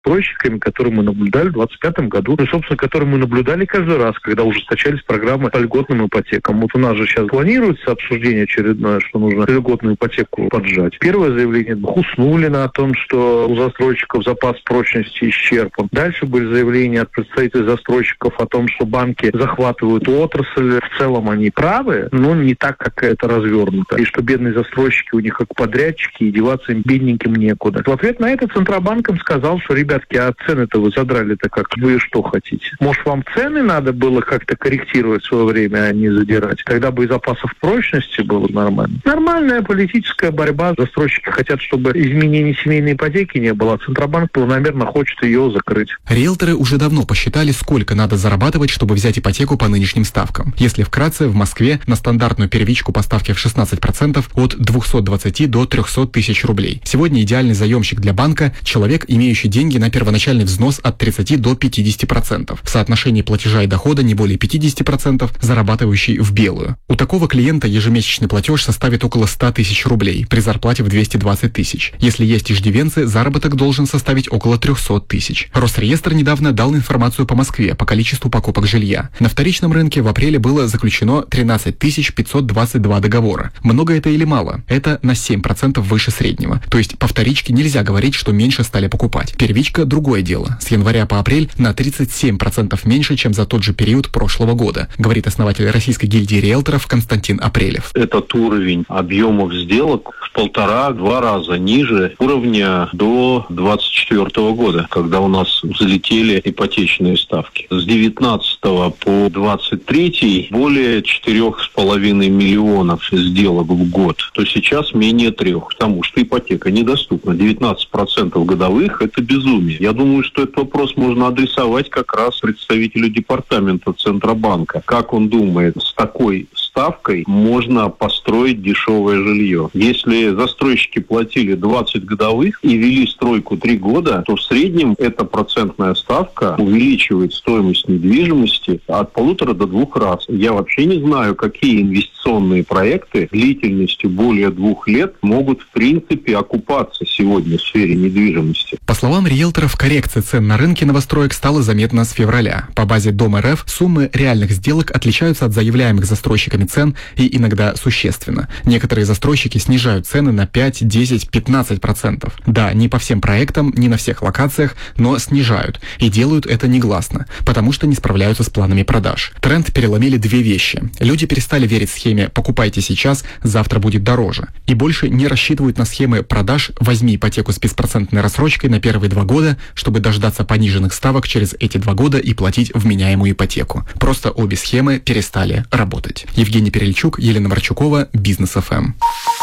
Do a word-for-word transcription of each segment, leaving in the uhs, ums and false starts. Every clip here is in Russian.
застройщиками, которые мы наблюдали в двадцать пятом году, и, собственно, которые мы наблюдали каждый раз, когда ужесточались программы по льготным ипотекам. Вот у нас же сейчас планируется обсуждение очередное, что нужно льготную ипотеку поджать. Первое заявление Хуснуллина о том, что у застройщиков запас прочности исчерпан. Дальше были заявления от представителей застройщиков о том, что банки захватывают отрасль. В целом они правы, но не так, как это развернуто. И что бедные застройщики у них как подрядчики, и деваться им бедненьким некуда. В ответ на это Центробанк им сказал, что, ребятки, а цены-то вы задрали-то как? Вы что хотите? Может, вам цены надо было как-то корректировать в свое время, а не задирать? Тогда бы и запасов прочности было нормально. Нормальная политическая борьба. Застройщики хотят, чтобы изменений семейной ипотеки не было, а Центробанк планомерно хочет ее закрыть. Риэлторы уже давно посчитали, сколько надо зарабатывать, чтобы взять ипотеку по нынешним ставкам. Если вкратце, в Москве на стандартную первичку по ставке в шестнадцать процентов от двухсот двадцати до трехсот тысяч рублей. Сегодня идеальный заемщик для банка – человек, имеющий деньги на первоначальный взнос от тридцати до пятидесяти процентов. В соотношении платежа и дохода не более пятидесяти процентов, зарабатывающий в белую. У такого клиента ежемесячный платеж составит около ста тысяч рублей при зарплате в двести двадцать тысяч. Если есть иждивенцы, заработок должен составить около трехсот тысяч. Росреестр недавно дал информацию по Москве по количеству покупок жилья. На вторичном рынке в апреле было заключено тринадцать тысяч пятьсот двадцать два договора. Много это или мало? Это на семь процентов выше среднего. То есть по вторичке нельзя говорить, что меньше стали покупать. Первичка – другое дело. С января по апрель на тридцать семь процентов меньше, чем за тот же период прошлого года, говорит основатель Российской гильдии риэлторов Константин Апрелев. Этот уровень объемов сделок в полтора-два раза ниже уровня до двадцать четвёртого года, когда у нас взлетели ипотечные ставки. С девятнадцатого по двадцать третий более четырех с половиной миллионов сделок в год, то сейчас менее трех, потому что ипотека недоступна. девятнадцать процентов годовых – это безумие. Я думаю, что этот вопрос можно адресовать как раз представителю департамента Центробанка. Как он думает, с такой ставкой можно построить дешевое жилье? Если застройщики платили двадцать годовых и вели стройку три года, то в среднем эта процентная ставка увеличивает стоимость недвижимости от полутора до двух раз. Я вообще не знаю, какие инвестиционные проекты длительностью более двух лет могут в принципе окупаться сегодня в сфере недвижимости. По словам риэлторов, коррекция цен на рынке новостроек стала заметна с февраля. По базе Дом.РФ суммы реальных сделок отличаются от заявляемых застройщиками цен и иногда существенно. Некоторые застройщики снижают цены на пять, десять, пятнадцать процентов. Да, не по всем проектам, не на всех локациях, но снижают. И делают это негласно, потому что не справляются с планами продаж. Тренд переломили две вещи. Люди перестали верить схеме «покупайте сейчас, завтра будет дороже». И больше не рассчитывают на схемы продаж «возьми ипотеку с беспроцентной рассрочкой на первые два года, чтобы дождаться пониженных ставок через эти два года и платить вменяемую ипотеку». Просто обе схемы перестали работать. Евгений Перельчук, Елена Марчукова, Бизнес эф эм.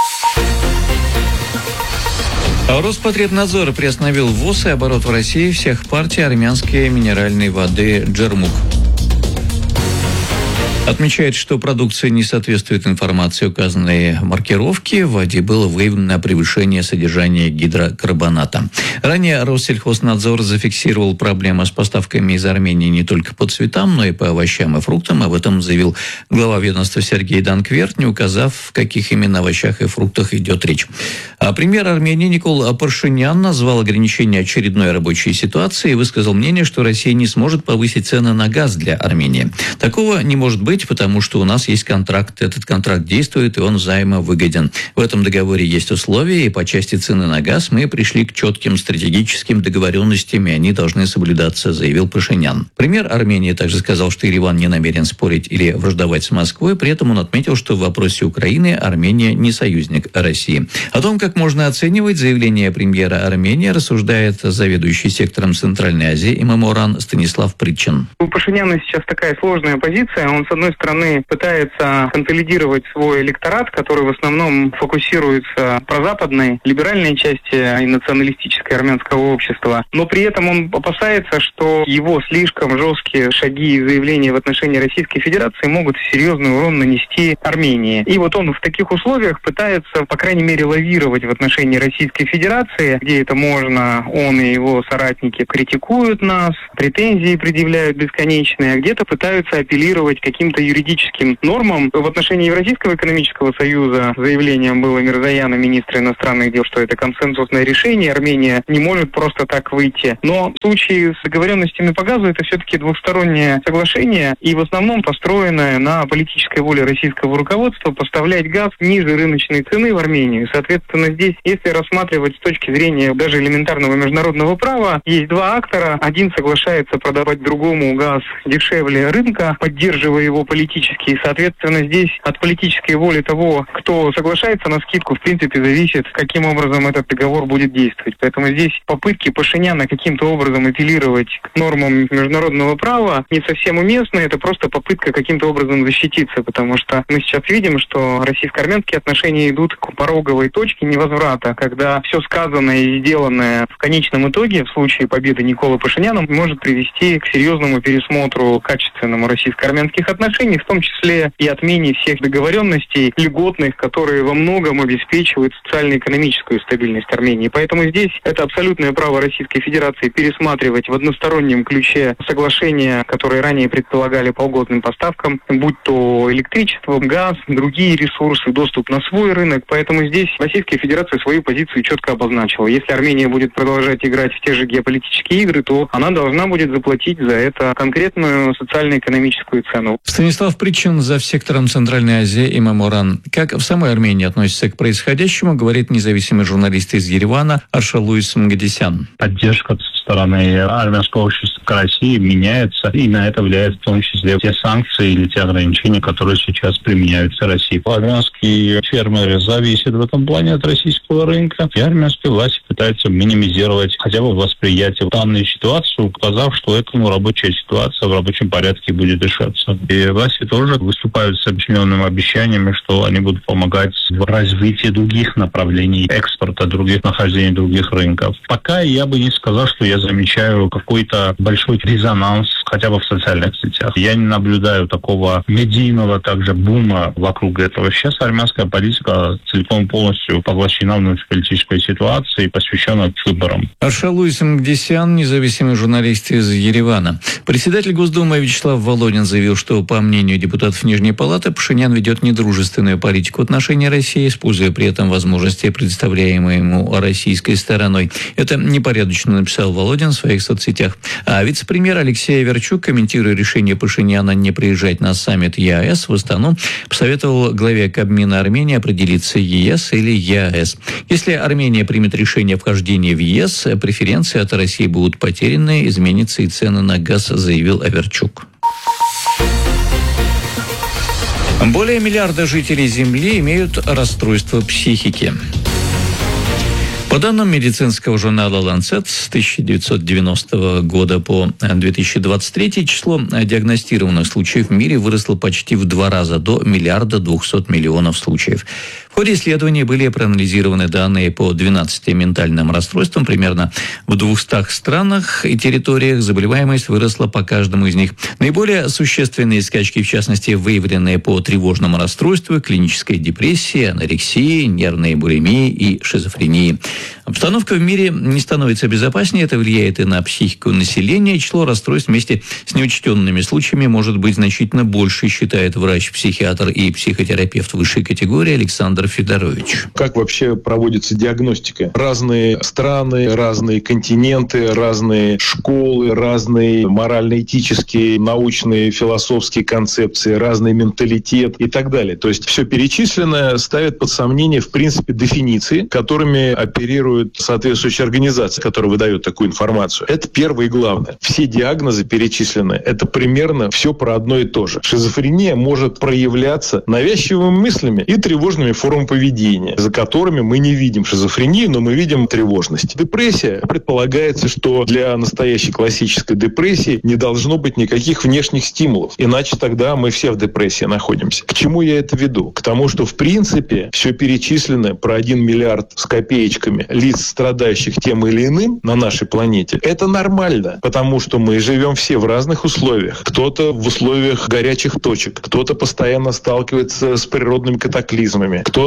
Роспотребнадзор приостановил ввоз и оборот в России всех партий армянской минеральной воды «Джермук». Отмечает, что продукция не соответствует информации указанной маркировки. В воде было выявлено превышение содержания гидрокарбоната. Ранее Россельхознадзор зафиксировал проблемы с поставками из Армении не только по цветам, но и по овощам и фруктам. Об этом заявил глава ведомства Сергей Данкверт, не указав, в каких именно овощах и фруктах идет речь. А премьер Армении Никол Пашинян назвал ограничение очередной рабочей ситуацией и высказал мнение, что Россия не сможет повысить цены на газ для Армении. Такого не может быть, потому что у нас есть контракт. Этот контракт действует, и он взаимовыгоден. В этом договоре есть условия, и по части цены на газ мы пришли к четким стратегическим договоренностям, и они должны соблюдаться, заявил Пашинян. Премьер Армении также сказал, что Ереван не намерен спорить или враждовать с Москвой. При этом он отметил, что в вопросе Украины Армения не союзник России. О том, как можно оценивать заявление премьера Армении, рассуждает заведующий сектором Центральной Азии эм эм ОРАН Станислав Притчин. У Пашиняна сейчас такая сложная позиция. Он, с одной стороны, пытается консолидировать свой электорат, который в основном фокусируется в прозападной, либеральной части и националистической армянского общества. Но при этом он опасается, что его слишком жесткие шаги и заявления в отношении Российской Федерации могут серьезный урон нанести Армении. И вот он в таких условиях пытается, по крайней мере, лавировать в отношении Российской Федерации, где это можно, он и его соратники критикуют нас, претензии предъявляют бесконечные, а где-то пытаются апеллировать каким каким-то юридическим нормам. В отношении Евразийского экономического союза заявлением было Мирзояна, министра иностранных дел, что это консенсусное решение, Армения не может просто так выйти. Но в случае с договоренностями по газу это все-таки двухстороннее соглашение и в основном построенное на политической воле российского руководства поставлять газ ниже рыночной цены в Армению. Соответственно, здесь, если рассматривать с точки зрения даже элементарного международного права, есть два актора. Один соглашается продавать другому газ дешевле рынка, поддерживая его политически. И, соответственно, здесь от политической воли того, кто соглашается на скидку, в принципе, зависит, каким образом этот договор будет действовать. Поэтому здесь попытки Пашиняна каким-то образом апеллировать к нормам международного права не совсем уместны. Это просто попытка каким-то образом защититься, потому что мы сейчас видим, что российско-армянские отношения идут к пороговой точке невозврата, когда все сказанное и сделанное в конечном итоге в случае победы Николы Пашиняна может привести к серьезному пересмотру качественному российско-армянских отношений, в том числе и отмене всех договоренностей льготных, которые во многом обеспечивают социально-экономическую стабильность Армении. Поэтому здесь это абсолютное право Российской Федерации пересматривать в одностороннем ключе соглашения, которые ранее предполагали по льготным поставкам, будь то электричество, газ, другие ресурсы, доступ на свой рынок. Поэтому здесь Российская Федерация свою позицию четко обозначила. Если Армения будет продолжать играть в те же геополитические игры, то она должна будет заплатить за это конкретную социально-экономическую цену. Станислав Причин, завсектором Центральной Азии и Меморан. Как в самой Армении относится к происходящему, говорит независимый журналист из Еревана Аршалуис Мгадисян. Поддержка со стороны армянского общества к России меняется, и на это влияет в том числе те санкции или те ограничения, которые сейчас применяются Россией. Армянские фермеры зависят в этом плане от российского рынка, и армянские власти пытаются минимизировать хотя бы восприятие данной ситуации, указав, что этому рабочая ситуация в рабочем порядке будет решаться. И власти тоже выступают с определенными обещаниями, что они будут помогать в развитии других направлений экспорта, других нахождений других рынков. Пока я бы не сказал, что я замечаю какой-то большой резонанс хотя бы в социальных сетях. Я не наблюдаю такого медийного также бума вокруг этого. Сейчас армянская политика целиком полностью поглощена внутриполитической ситуацией, посвященной выборам. Аршалуис Мгадисян, независимый журналист из Еревана. Председатель Госдумы Вячеслав Володин заявил, что, по мнению депутатов Нижней Палаты, Пашинян ведет недружественную политику в отношении России, используя при этом возможности, предоставляемые ему российской стороной. Это непорядочно написал Володин в своих соцсетях. А вице-премьер Алексей Аверчук, комментируя решение Пашиняна не приезжать на саммит ЕАЭС в Астану, посоветовал главе Кабмина Армении определиться ЕС или ЕАЭС. Если Армения примет решение о вхождении в ЕС, преференции от России будут потеряны, изменятся и цены на газ, заявил Аверчук. Более миллиарда жителей Земли имеют расстройство психики. По данным медицинского журнала «Ланцет», с тысяча девятьсот девяностого года по две тысячи двадцать третий число диагностированных случаев в мире выросло почти в два раза, до миллиарда двухсот миллионов случаев. В ходе исследований были проанализированы данные по двенадцати ментальным расстройствам. Примерно в двухстах странах и территориях заболеваемость выросла по каждому из них. Наиболее существенные скачки, в частности, выявленные по тревожному расстройству, клинической депрессии, анорексии, нервной булимии и шизофрении. Обстановка в мире не становится безопаснее, это влияет и на психику населения. Число расстройств вместе с неучтенными случаями может быть значительно больше, считает врач-психиатр и психотерапевт высшей категории Александр Федорович. Как вообще проводится диагностика? Разные страны, разные континенты, разные школы, разные морально-этические, научные, философские концепции, разный менталитет и так далее. То есть все перечисленное ставит под сомнение, в принципе, дефиниции, которыми оперируют соответствующие организации, которые выдают такую информацию. Это первое и главное. Все диагнозы перечислены. Это примерно все про одно и то же. Шизофрения может проявляться навязчивыми мыслями и тревожными формами поведения, за которыми мы не видим шизофрению, но мы видим тревожность. Депрессия. Предполагается, что для настоящей классической депрессии не должно быть никаких внешних стимулов. Иначе тогда мы все в депрессии находимся. К чему я это веду? К тому, что в принципе все перечисленное про один миллиард с копеечками лиц, страдающих тем или иным на нашей планете, это нормально, потому что мы живем все в разных условиях. Кто-то в условиях горячих точек, кто-то постоянно сталкивается с природными катаклизмами, кто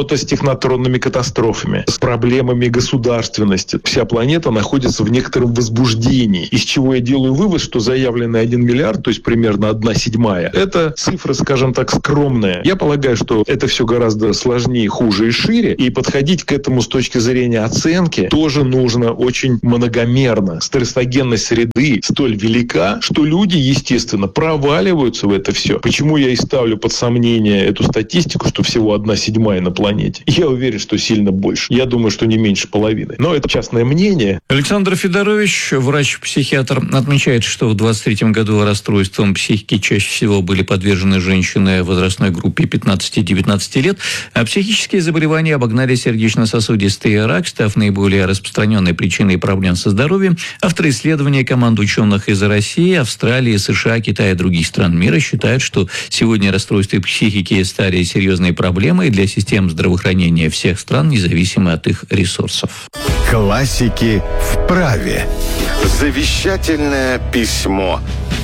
кто-то с технотронными катастрофами, с проблемами государственности. Вся планета находится в некотором возбуждении, из чего я делаю вывод, что заявленный один миллиард, то есть примерно одна седьмая, это цифра, скажем так, скромная. Я полагаю, что это все гораздо сложнее, хуже и шире, и подходить к этому с точки зрения оценки тоже нужно очень многомерно. Стрессогенность среды столь велика, что люди, естественно, проваливаются в это все. Почему я и ставлю под сомнение эту статистику, что всего одна седьмая на планете? Я уверен, что сильно больше. Я думаю, что не меньше половины. Но это частное мнение. Александр Федорович, врач-психиатр, отмечает, что в двадцать третьем году расстройствам психики чаще всего были подвержены женщины в возрастной группе пятнадцати-девятнадцати лет, а психические заболевания обогнали сердечно-сосудистый рак, став наиболее распространенной причиной проблем со здоровьем. Авторы исследования, команда ученых из России, Австралии, США, Китая и других стран мира считают, что сегодня расстройства психики стали серьезной проблемой для систем здравоохранения всех стран, независимо от их ресурсов. Классики в праве. Завещательное письмо.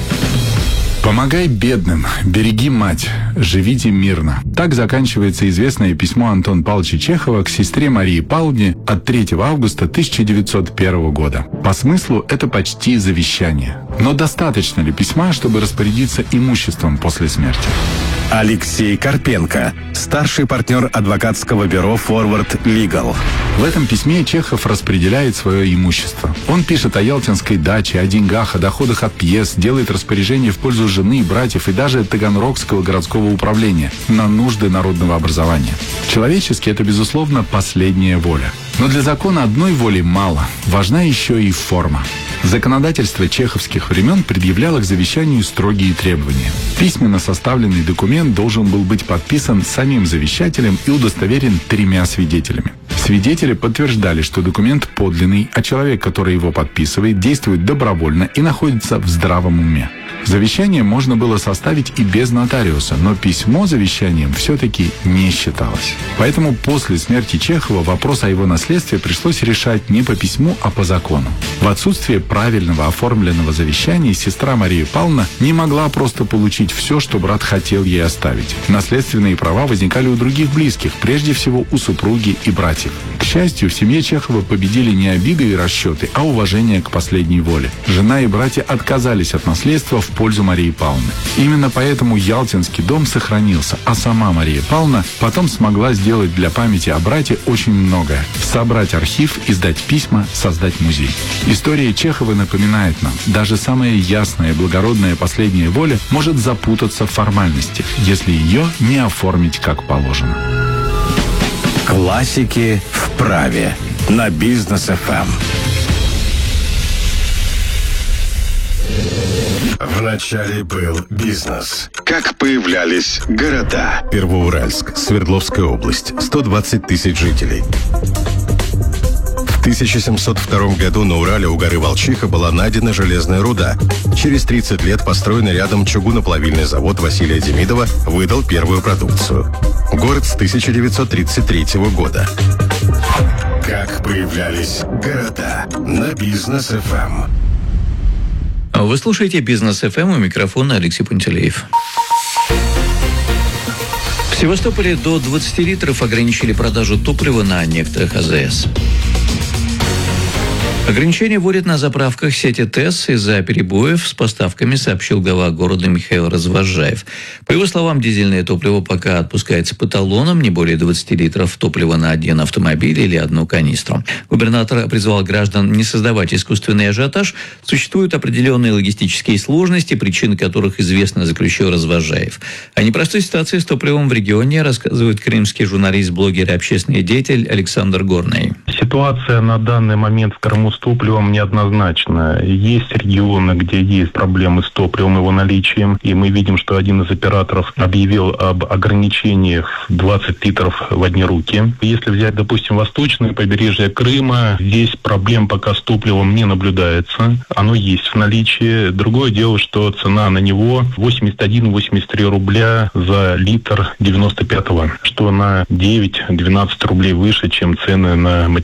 «Помогай бедным, береги мать, живите мирно». Так заканчивается известное письмо Антона Павловича Чехова к сестре Марии Павловне от третьего августа тысяча девятьсот первого года. По смыслу это почти завещание. Но достаточно ли письма, чтобы распорядиться имуществом после смерти? Алексей Карпенко, старший партнер адвокатского бюро «Форвард Лигал». В этом письме Чехов распределяет свое имущество. Он пишет о ялтинской даче, о деньгах, о доходах от пьес, делает распоряжение в пользу жены, братьев и даже Таганрогского городского управления на нужды народного образования. Человечески это, безусловно, последняя воля. Но для закона одной воли мало. Важна еще и форма. Законодательство чеховских времен предъявляло к завещанию строгие требования. Письменно составленный документ должен был быть подписан самим завещателем и удостоверен тремя свидетелями. Свидетели подтверждали, что документ подлинный, а человек, который его подписывает, действует добровольно и находится в здравом уме. Завещание можно было составить и без нотариуса, но письмо завещанием все-таки не считалось. Поэтому после смерти Чехова вопрос о его наследстве пришлось решать не по письму, а по закону. В отсутствие правильного оформленного завещания сестра Мария Павловна не могла просто получить все, что брат хотел ей оставить. Наследственные права возникали у других близких, прежде всего у супруги и братьев. К счастью, в семье Чехова победили не обиды и расчеты, а уважение к последней воле. Жена и братья отказались от наследства в пользу Марии Павловны. Именно поэтому Ялтинский дом сохранился, а сама Мария Павловна потом смогла сделать для памяти о брате очень многое. Собрать архив, издать письма, создать музей. История Чехова напоминает нам, даже самая ясная и благородная последняя воля может запутаться в формальности, если ее не оформить как положено. Классики в праве на Бизнес эф эм. Вначале был бизнес. Как появлялись города? Первоуральск, Свердловская область, сто двадцать тысяч жителей. В тысяча семьсот втором году на Урале у горы Волчиха была найдена железная руда. Через тридцать лет построенный рядом чугуноплавильный завод Василия Демидова выдал первую продукцию. Город с тысяча девятьсот тридцать третьего года. Как появлялись города на Бизнес эф эм. Вы слушаете Бизнес эф эм, у микрофона Алексей Пантелеев. В Севастополе до двадцати литров ограничили продажу топлива на некоторых а зэ эс. Ограничения вводят на заправках сети ТЭС из-за перебоев с поставками, сообщил глава города Михаил Развозжаев. По его словам, дизельное топливо пока отпускается по талонам, не более двадцати литров топлива на один автомобиль или одну канистру. Губернатор призвал граждан не создавать искусственный ажиотаж. Существуют определенные логистические сложности, причины которых известны, заключил Развозжаев. О непростой ситуации с топливом в регионе рассказывает крымский журналист, блогер и общественный деятель Александр Горный. Ситуация на данный момент в Крыму с топливом неоднозначна. Есть регионы, где есть проблемы с топливом, его наличием. И мы видим, что один из операторов объявил об ограничениях двадцать литров в одни руки. Если взять, допустим, восточное побережье Крыма, здесь проблем пока с топливом не наблюдается. Оно есть в наличии. Другое дело, что цена на него восемьдесят один - восемьдесят три рубля за литр девяносто пятого, что на девять - двенадцать рублей выше, чем цены на материал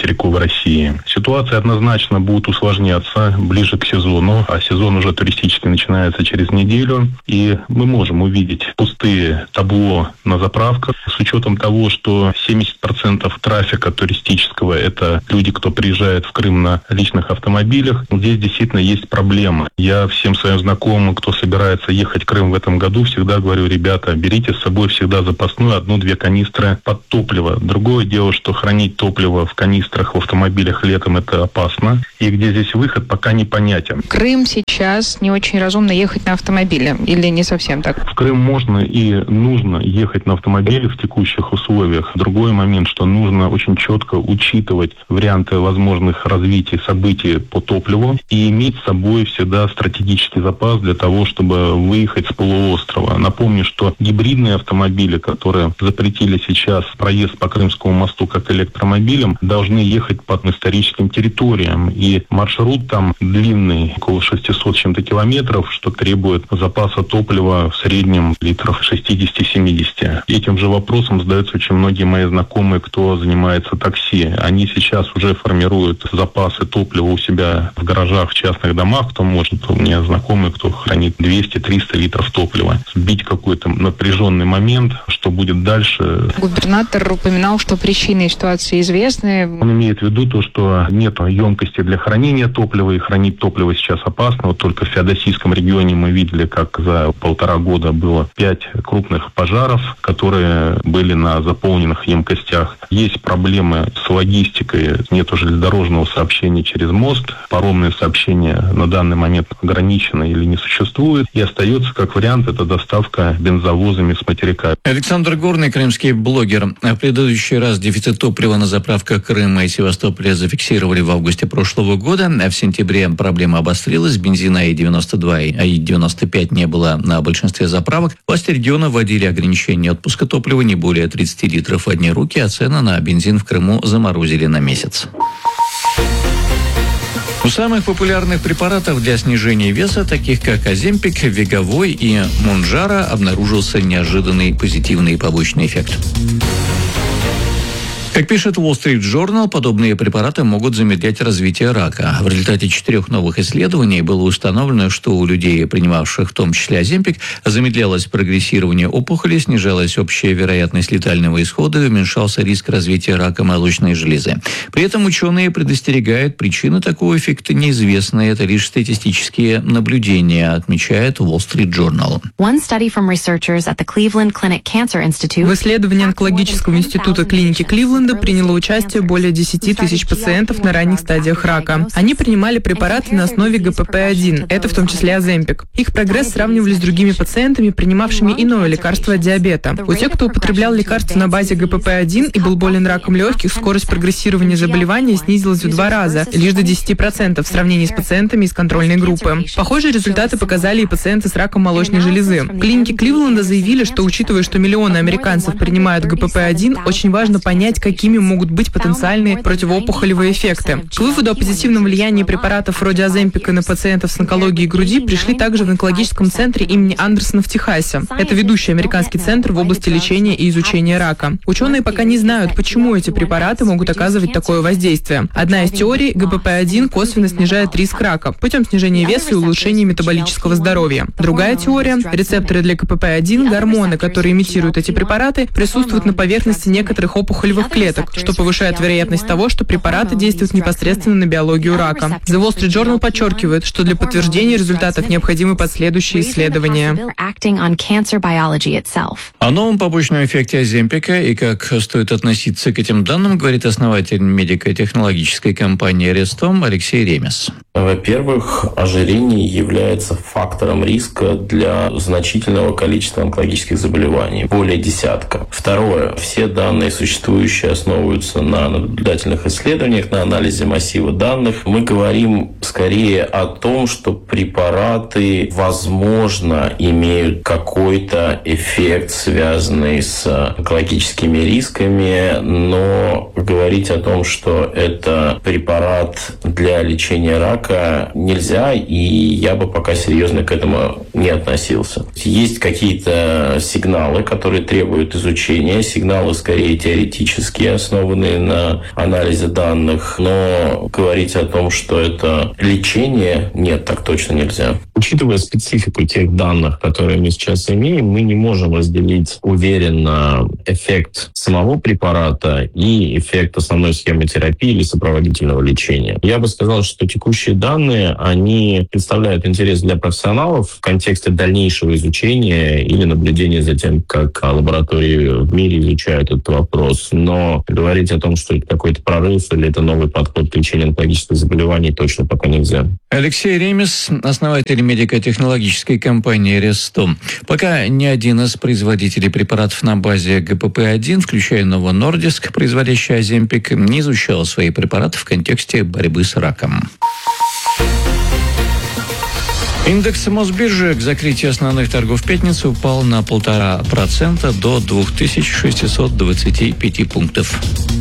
материковой России. Ситуация однозначно будет усложняться ближе к сезону, а сезон уже туристический начинается через неделю, и мы можем увидеть пустые табло на заправках с учетом того, что семьдесят процентов трафика туристического – это люди, кто приезжает в Крым на личных автомобилях. Здесь действительно есть проблема. Я всем своим знакомым, кто собирается ехать в Крым в этом году, всегда говорю: ребята, берите с собой всегда запасную одну-две канистры под топливо. Другое дело, что хранить топливо в канистрах в автомобилях летом – это опасно. И где здесь выход, пока непонятен. Крым сейчас не очень разумно ехать на автомобиле или не совсем так? В Крым можно и нужно ехать на автомобиле в текущих условиях. Другой момент, что нужно очень четко учитывать варианты возможных развитий событий по топливу и иметь с собой всегда стратегический запас для того, чтобы выехать с полуострова. Напомню, что гибридные автомобили, которые запретили сейчас проезд по Крымскому мосту как электромобилям, должны ехать по историческим территориям. И маршрут там длинный, около шестисот с чем-то километров, что требует запаса топлива в среднем литров шестьдесят-семьдесят. Этим же вопросом задаются очень многие мои знакомые, кто занимается такси. Они сейчас уже формируют запасы топлива у себя в гаражах, в частных домах, кто может. У меня знакомые, кто хранит двести-триста литров топлива. Сбить какой-то напряженный момент, что будет дальше. Губернатор упоминал, что причины ситуации известны. Он имеет в виду то, что нет емкости для хранения топлива, и хранить топливо сейчас опасно. Вот только в Феодосийском регионе мы видели, как за полтора года было пять крупных пожаров, которые были на заполненных емкостях. Есть проблемы с логистикой, нету железнодорожного сообщения через мост, паромное сообщение на данный момент ограничено или не существует, и остается как вариант это доставка бензовозами с материка. Александр Горный, крымский блогер. В предыдущий раз дефицит топлива на заправках Крыма и Севастополя зафиксировали в августе прошлого года, а в сентябре проблема обострилась. Бензина И девяносто два и И девяносто пять не было на большинстве заправок. Власти региона вводили ограничение отпуска топлива не более тридцати литров в одни руки, а цены на бензин в Крыму заморозили на месяц. У самых популярных препаратов для снижения веса, таких как Оземпик, Веговой и Монжаро, обнаружился неожиданный позитивный побочный эффект. Как пишет Wall Street Journal, подобные препараты могут замедлять развитие рака. В результате четырех новых исследований было установлено, что у людей, принимавших в том числе Оземпик, замедлялось прогрессирование опухоли, снижалась общая вероятность летального исхода и уменьшался риск развития рака молочной железы. При этом ученые предостерегают, причины такого эффекта неизвестны, это лишь статистические наблюдения, отмечает Wall Street Journal. В исследовании онкологического института клиники Кливленда приняло участие более десяти тысяч пациентов на ранних стадиях рака. Они принимали препараты на основе Гэ Пэ Пэ один, это в том числе Оземпик. Их прогресс сравнивали с другими пациентами, принимавшими иное лекарство от диабета. У тех, кто употреблял лекарства на базе Гэ Пэ Пэ один и был болен раком легких, скорость прогрессирования заболевания снизилась в два раза, лишь до десяти процентов в сравнении с пациентами из контрольной группы. Похожие результаты показали и пациенты с раком молочной железы. В клинике Кливленда заявили, что, учитывая, что миллионы американцев принимают Гэ Пэ Пэ один, очень важно понять, какими могут быть потенциальные противоопухолевые эффекты. К выводу о позитивном влиянии препаратов вроде Оземпика на пациентов с онкологией груди пришли также в онкологическом центре имени Андерсона в Техасе. Это ведущий американский центр в области лечения и изучения рака. Ученые пока не знают, почему эти препараты могут оказывать такое воздействие. Одна из теорий – Гэ Пэ Пэ один косвенно снижает риск рака путем снижения веса и улучшения метаболического здоровья. Другая теория – рецепторы для Гэ Пэ Пэ один, гормоны, которые имитируют эти препараты, присутствуют на поверхности некоторых опухолевых клеток, что повышает вероятность того, что препараты действуют непосредственно на биологию рака. The Wall Street Journal подчеркивает, что для подтверждения результатов необходимы последующие исследования. О новом побочном эффекте Оземпика и как стоит относиться к этим данным, говорит основатель медико-технологической компании Рестом Алексей Ремес. Во-первых, ожирение является фактором риска для значительного количества онкологических заболеваний, более десятка. Второе, все данные, существующие, основываются на наблюдательных исследованиях, на анализе массива данных. Мы говорим скорее о том, что препараты, возможно, имеют какой-то эффект, связанный с онкологическими рисками, но говорить о том, что это препарат для лечения рака, Однако нельзя, и я бы пока серьезно к этому не относился. Есть какие-то сигналы, которые требуют изучения, сигналы скорее теоретические, основанные на анализе данных, но говорить о том, что это лечение, нет, так точно нельзя. Учитывая специфику тех данных, которые мы сейчас имеем, мы не можем разделить уверенно эффект самого препарата и эффект основной схемы терапии или сопроводительного лечения. Я бы сказал, что текущие данные, они представляют интерес для профессионалов в контексте дальнейшего изучения или наблюдения за тем, как лаборатории в мире изучают этот вопрос. Но говорить о том, что это какой-то прорыв или это новый подход к лечению онкологических заболеваний, точно пока нельзя. Алексей Ремес, основатель медико-технологической компании Рестом. Пока ни один из производителей препаратов на базе гэ пэ пэ один, включая Novo Nordisk, производящий Оземпик, не изучал свои препараты в контексте борьбы с раком. Индекс Мосбиржи к закрытию основных торгов в пятницу упал на полтора процента до две тысячи шестьсот двадцать пять пунктов.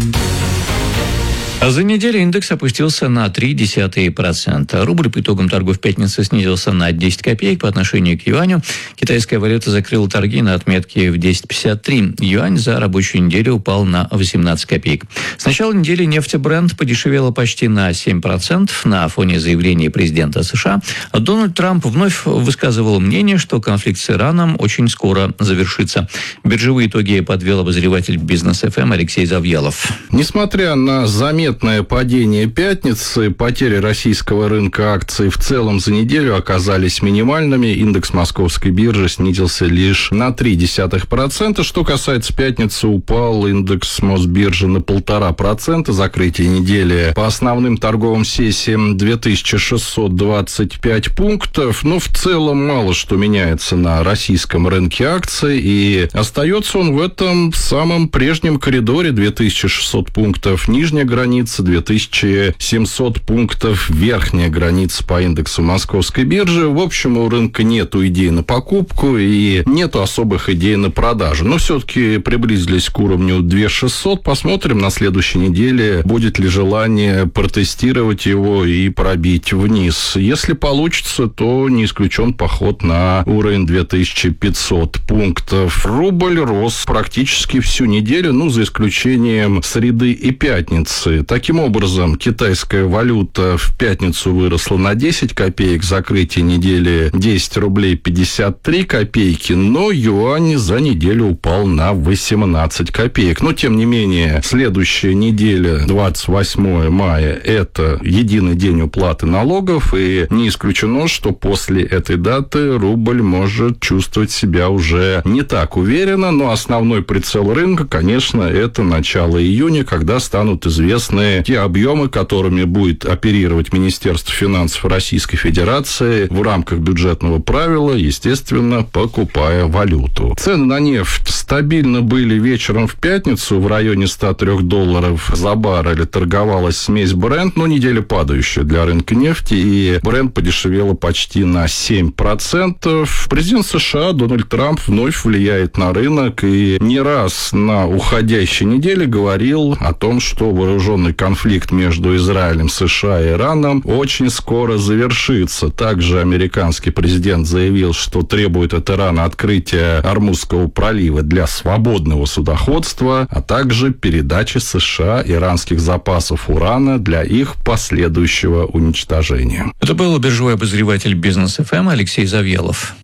За неделю индекс опустился на ноль целых три десятых процента. Рубль по итогам торгов в пятницу снизился на десять копеек по отношению к юаню. Китайская валюта закрыла торги на отметке в десять пятьдесят три. Юань за рабочую неделю упал на восемнадцать копеек. С начала недели нефть Brent подешевела почти на семь процентов на фоне заявления президента США. Дональд Трамп вновь высказывал мнение, что конфликт с Ираном очень скоро завершится. Биржевые итоги подвел обозреватель Бизнес эф эм Алексей Завьялов. Несмотря на заметные падение пятницы, потери российского рынка акций в целом за неделю оказались минимальными. Индекс московской биржи снизился лишь на три десятых процента. Что касается пятницы, упал индекс Мосбиржи на полтора процента. Закрытие недели по основным торговым сессиям две тысячи шестьсот двадцать пять пунктов. Но в целом мало что меняется на российском рынке акций. И остается он в этом самом прежнем коридоре: две тысячи шестьсот пунктов нижняя граница, две тысячи семьсот пунктов верхняя граница по индексу московской биржи. В общем, у рынка нету идей на покупку и нету особых идей на продажу. Но все-таки приблизились к уровню две тысячи шестьсот. Посмотрим на следующей неделе, будет ли желание протестировать его и пробить вниз. Если получится, то не исключен поход на уровень две тысячи пятьсот пунктов. Рубль рос практически всю неделю, ну, за исключением среды и пятницы. Таким образом, китайская валюта в пятницу выросла на десять копеек, закрытие недели десять рублей пятьдесят три копейки, но юань за неделю упал на восемнадцать копеек. Но, тем не менее, следующая неделя, двадцать восьмое мая, это единый день уплаты налогов, и не исключено, что после этой даты рубль может чувствовать себя уже не так уверенно, но основной прицел рынка, конечно, это начало июня, когда станут известны те объемы, которыми будет оперировать Министерство финансов Российской Федерации в рамках бюджетного правила, естественно, покупая валюту. Цены на нефть стабильно были вечером в пятницу в районе ста трёх долларов за баррель. Торговалась смесь Brent, но неделя падающая для рынка нефти, и Brent подешевела почти на семь процентов. Президент США Дональд Трамп вновь влияет на рынок и не раз на уходящей неделе говорил о том, что вооруженный конфликт между Израилем, США и Ираном очень скоро завершится. Также американский президент заявил, что требует от Ирана открытия Ормузского пролива для свободного судоходства, а также передачи США иранских запасов урана для их последующего уничтожения. Это был биржевой обозреватель Бизнес эф эм Алексей Завьялов.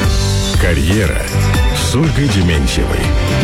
Карьера с Ольгой Дементьевой.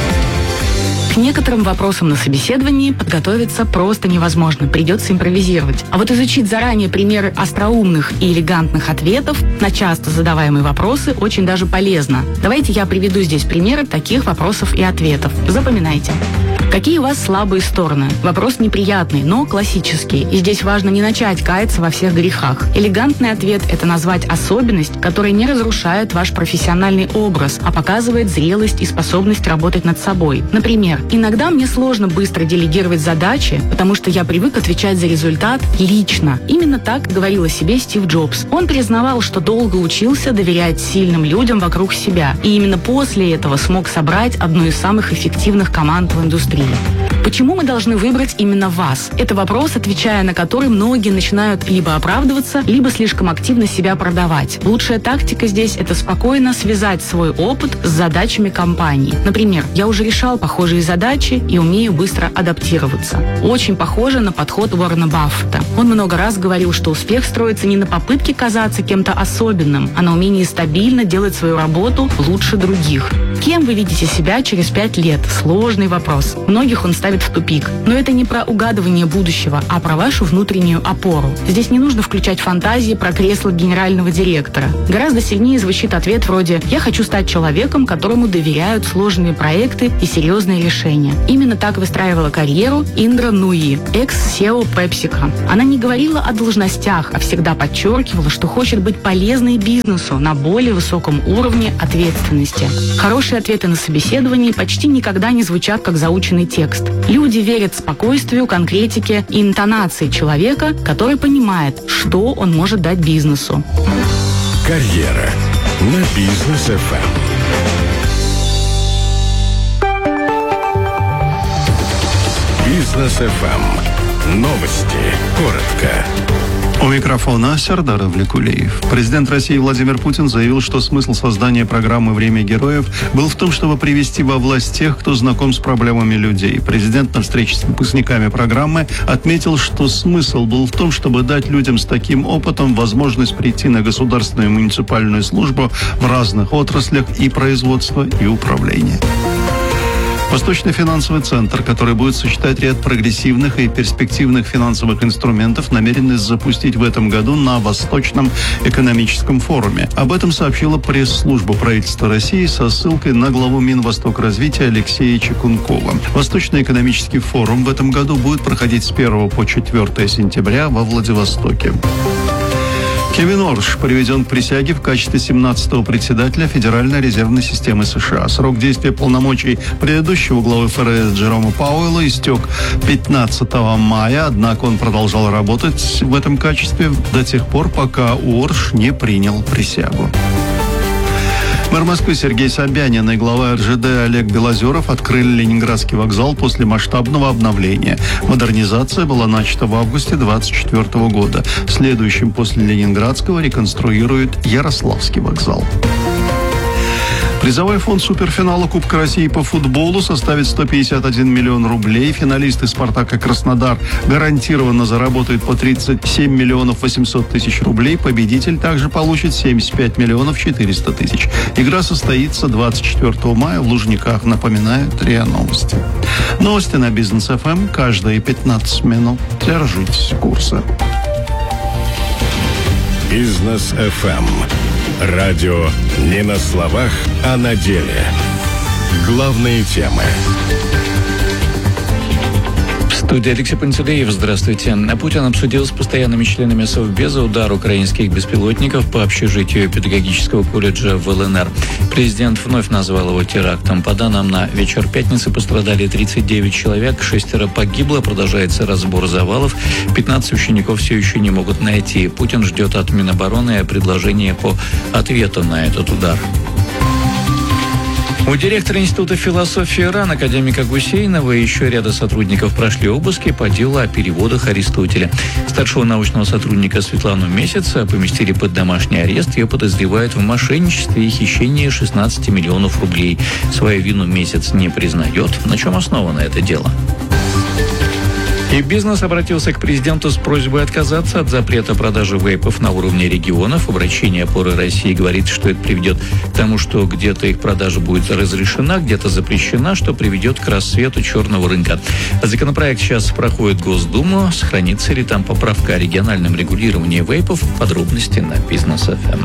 К некоторым вопросам на собеседовании подготовиться просто невозможно, придется импровизировать. А вот изучить заранее примеры остроумных и элегантных ответов на часто задаваемые вопросы очень даже полезно. Давайте я приведу здесь примеры таких вопросов и ответов. Запоминайте. Какие у вас слабые стороны? Вопрос неприятный, но классический. И здесь важно не начать каяться во всех грехах. Элегантный ответ – это назвать особенность, которая не разрушает ваш профессиональный образ, а показывает зрелость и способность работать над собой. Например, иногда мне сложно быстро делегировать задачи, потому что я привык отвечать за результат лично. Именно так говорил о себе Стив Джобс. Он признавал, что долго учился доверять сильным людям вокруг себя. И именно после этого смог собрать одну из самых эффективных команд в индустрии. Почему мы должны выбрать именно вас? Это вопрос, отвечая на который многие начинают либо оправдываться, либо слишком активно себя продавать. Лучшая тактика здесь – это спокойно связать свой опыт с задачами компании. Например, я уже решал похожие задачи и умею быстро адаптироваться. Очень похоже на подход Уоррена Баффета. Он много раз говорил, что успех строится не на попытке казаться кем-то особенным, а на умении стабильно делать свою работу лучше других. Кем вы видите себя через пять лет? Сложный вопрос. Многих он ставит в тупик. Но это не про угадывание будущего, а про вашу внутреннюю опору. Здесь не нужно включать фантазии про кресло генерального директора. Гораздо сильнее звучит ответ вроде «Я хочу стать человеком, которому доверяют сложные проекты и серьезные решения». Именно так выстраивала карьеру Индра Нуи, экс-си и о PepsiCo. Она не говорила о должностях, а всегда подчеркивала, что хочет быть полезной бизнесу на более высоком уровне ответственности. Хорошие ответы на собеседовании почти никогда не звучат как заученный текст. Люди верят спокойствию, конкретике и интонации человека, который понимает, что он может дать бизнесу. Карьера на Бизнес эф эм. Бизнес эф эм. Новости. Коротко. У микрофона Сердар Авликулеев. Президент России Владимир Путин заявил, что смысл создания программы «Время героев» был в том, чтобы привести во власть тех, кто знаком с проблемами людей. Президент на встрече с выпускниками программы отметил, что смысл был в том, чтобы дать людям с таким опытом возможность прийти на государственную и муниципальную службу в разных отраслях и производства, и управления. Восточный финансовый центр, который будет сочетать ряд прогрессивных и перспективных финансовых инструментов, намерен запустить в этом году на Восточном экономическом форуме. Об этом сообщила пресс-служба правительства России со ссылкой на главу Минвостокразвития Алексея Чекункова. Восточный экономический форум в этом году будет проходить с первого по четвёртое сентября во Владивостоке. Кевин Орш приведен к присяге в качестве семнадцатого председателя Федеральной резервной системы США. Срок действия полномочий предыдущего главы эф эр эс Джерома Пауэлла истек пятнадцатого мая, однако он продолжал работать в этом качестве до тех пор, пока Орш не принял присягу. Мэр Москвы Сергей Собянин и глава эр жэ дэ Олег Белозеров открыли Ленинградский вокзал после масштабного обновления. Модернизация была начата в августе двадцать четвёртого года. Следующим после Ленинградского реконструируют Ярославский вокзал. Призовой фонд суперфинала Кубка России по футболу составит сто пятьдесят один миллион рублей. Финалисты «Спартак» и «Краснодар» гарантированно заработают по тридцать семь миллионов восемьсот тысяч рублей. Победитель также получит семьдесят пять миллионов четыреста тысяч. Игра состоится двадцать четвёртого мая в Лужниках, напоминают РИА Новости. Новости на Бизнес эф эм каждые пятнадцать минут. Держитесь курса. Бизнес эф эм. Радио не на словах, а на деле. Главные темы. В студии Алексей Пантелеев. Здравствуйте. Путин обсудил с постоянными членами Совбеза удар украинских беспилотников по общежитию педагогического колледжа в эл эн эр. Президент вновь назвал его терактом. По данным на вечер пятницы пострадали тридцать девять человек, шестеро погибло, продолжается разбор завалов, пятнадцать учеников все еще не могут найти. Путин ждет от Минобороны предложения по ответу на этот удар. У директора Института философии РАН академика Гусейнова и еще ряда сотрудников прошли обыски по делу о переводах Аристотеля. Старшего научного сотрудника Светлану Месяц поместили под домашний арест. Ее подозревают в мошенничестве и хищении шестнадцати миллионов рублей. Свою вину Месяц не признает. На чем основано это дело? И бизнес обратился к президенту с просьбой отказаться от запрета продажи вейпов на уровне регионов. Обращение «Опоры России» говорит, что это приведет к тому, что где-то их продажа будет разрешена, где-то запрещена, что приведет к рассвету черного рынка. Законопроект сейчас проходит Госдуму. Сохранится ли там поправка о региональном регулировании вейпов? Подробности на Бизнес эф эм.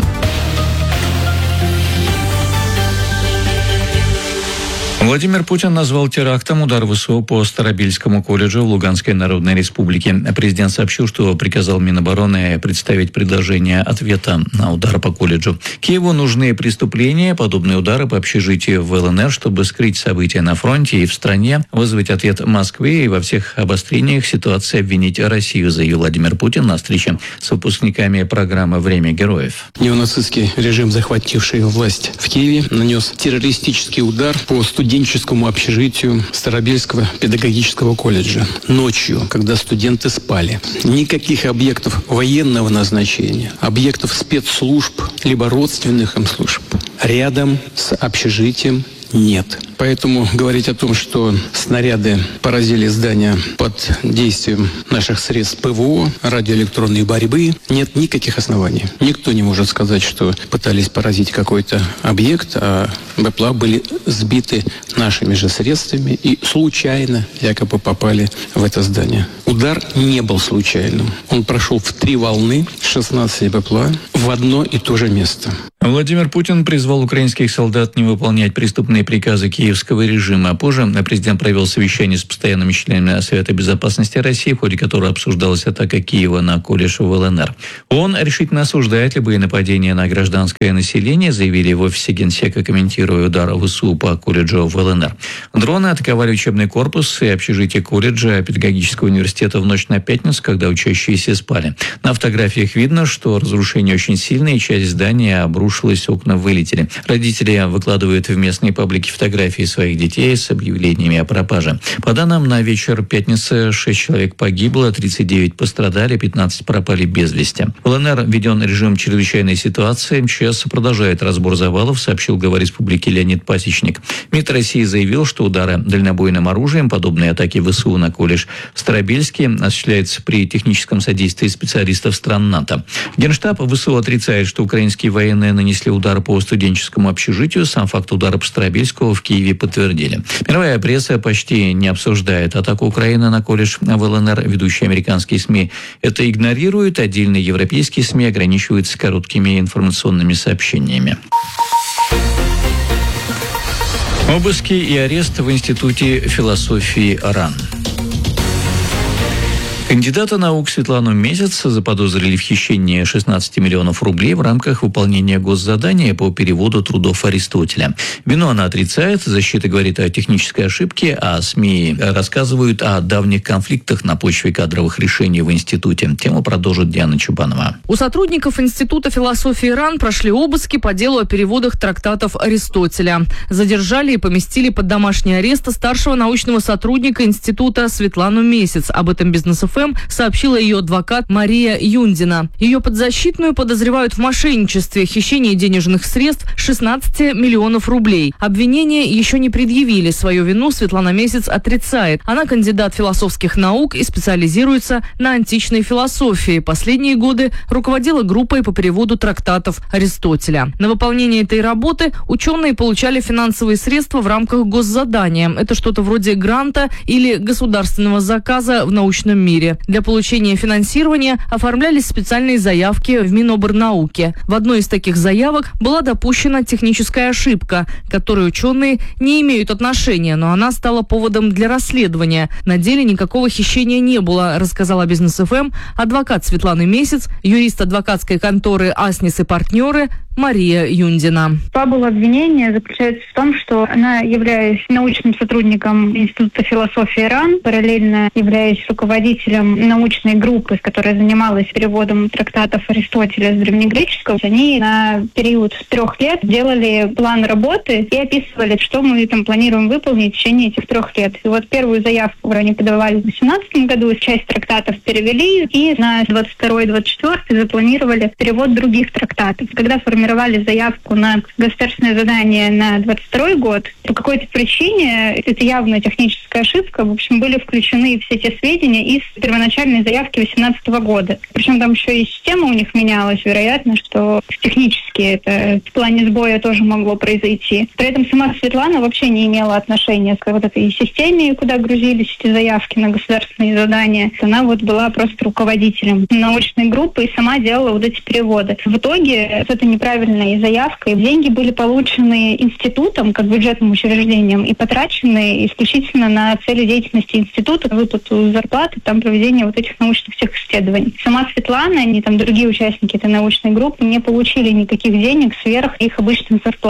Владимир Путин назвал терактом удар вэ эс о по Старобельскому колледжу в Луганской Народной Республике. Президент сообщил, что приказал Минобороны представить предложение ответа на удар по колледжу. Киеву нужны преступления, подобные удары по общежитию в эл эн эр, чтобы скрыть события на фронте и в стране, вызвать ответ Москвы и во всех обострениях ситуации обвинить Россию, заявил Владимир Путин на встрече с выпускниками программы «Время героев». Неонацистский режим, захвативший власть в Киеве, нанес террористический удар по студентам студенческому общежитию Старобельского педагогического колледжа ночью, когда студенты спали. Никаких объектов военного назначения, объектов спецслужб, либо родственных им служб рядом с общежитием нет. Поэтому говорить о том, что снаряды поразили здание под действием наших средств ПВО, радиоэлектронной борьбы, нет никаких оснований. Никто не может сказать, что пытались поразить какой-то объект, а БПЛА были сбиты нашими же средствами и случайно якобы попали в это здание. Удар не был случайным. Он прошел в три волны, шестнадцать БПЛА в одно и то же место. Владимир Путин призвал украинских солдат не выполнять преступные приказы киевского режима. А позже президент провел совещание с постоянными членами Совета безопасности России, в ходе которого обсуждалась атака Киева на колледж в ЛНР. Он решительно осуждает любые нападения на гражданское население, заявили в офисе Генсека, комментируя удар ВСУ по колледжу в ЛНР. Дроны атаковали учебный корпус и общежитие колледжа педагогического университета в ночь на пятницу, когда учащиеся спали. На фотографиях видно, что разрушения очень сильные, часть здания обрушилась, окна вылетели. Родители выкладывают в местные паблики фотографии своих детей с объявлениями о пропаже. По данным на вечер пятницы, шесть человек погибло, тридцать девять пострадали, пятнадцать пропали без вести. В ЛНР введен режим чрезвычайной ситуации. МЧС продолжает разбор завалов, сообщил глава республики Леонид Пасечник. МИД России заявил, что удары дальнобойным оружием, подобные атаки ВСУ на колледж в Старобельске, осуществляются при техническом содействии специалистов стран НАТО. Генштаб ВСУ отрицает, что украинские военные нанесли удар по студенческому общежитию. Сам факт удара по Старобельскому в Киеве подтвердили. Мировая пресса почти не обсуждает атаку Украины на колледж в ЛНР. Ведущие американские СМИ это игнорируют. Отдельные европейские СМИ ограничиваются короткими информационными сообщениями. Обыски и арест в Институте философии РАН. Кандидата наук Светлану Месяц заподозрили в хищении шестнадцати миллионов рублей в рамках выполнения госзадания по переводу трудов Аристотеля. Вину она отрицает, защита говорит о технической ошибке, а СМИ рассказывают о давних конфликтах на почве кадровых решений в институте. Тему продолжит Диана Чубанова. У сотрудников Института философии РАН прошли обыски по делу о переводах трактатов Аристотеля. Задержали и поместили под домашний арест старшего научного сотрудника института Светлану Месяц. Об этом «Бизнес ФМ» сообщила ее адвокат Мария Юндина. Ее подзащитную подозревают в мошенничестве, хищении денежных средств шестнадцати миллионов рублей. Обвинения еще не предъявили. Свою вину Светлана Месяц отрицает. Она кандидат философских наук и специализируется на античной философии. Последние годы руководила группой по переводу трактатов Аристотеля. На выполнение этой работы ученые получали финансовые средства в рамках госзадания. Это что-то вроде гранта или государственного заказа в научном мире. Для получения финансирования оформлялись специальные заявки в Минобрнауке. В одной из таких заявок была допущена техническая ошибка, к которой ученые не имеют отношения, но она стала поводом для расследования. На деле никакого хищения не было, рассказала «Бизнес ФМ» адвокат Светланы Месяц, юрист адвокатской конторы «Аснис и партнеры» Мария Юндина. Фабула обвинения заключается в том, что она, являясь научным сотрудником Института философии РАН, параллельно являясь руководителем научной группы, которая занималась переводом трактатов Аристотеля с древнегреческого, они на период трех лет делали план работы и описывали, что мы там планируем выполнить в течение этих трех лет. И вот первую заявку они подавали в две тысячи восемнадцатом году, часть трактатов перевели, и на двадцать второй — двадцать четвёртый запланировали перевод других трактатов. Когда формировали заявку на государственное задание на двадцать второй год, по какой-то причине, это явно техническая ошибка, в общем, были включены все те сведения из первоначальной заявки две тысячи восемнадцатого года. Причем там еще и система у них менялась, вероятно, что технически это в плане сбоя тоже могло произойти. При этом сама Светлана вообще не имела отношения к вот этой системе, куда грузились эти заявки на государственные задания. Она вот была просто руководителем научной группы и сама делала вот эти переводы. В итоге это неправильная заявка, и деньги были получены институтом, как бюджетным учреждением, и потрачены исключительно на цели деятельности института, выплату зарплаты, там проведение вот этих научных всех исследований. Сама Светлана, и там другие участники этой научной группы не получили никаких денег сверх их обычных зарплат.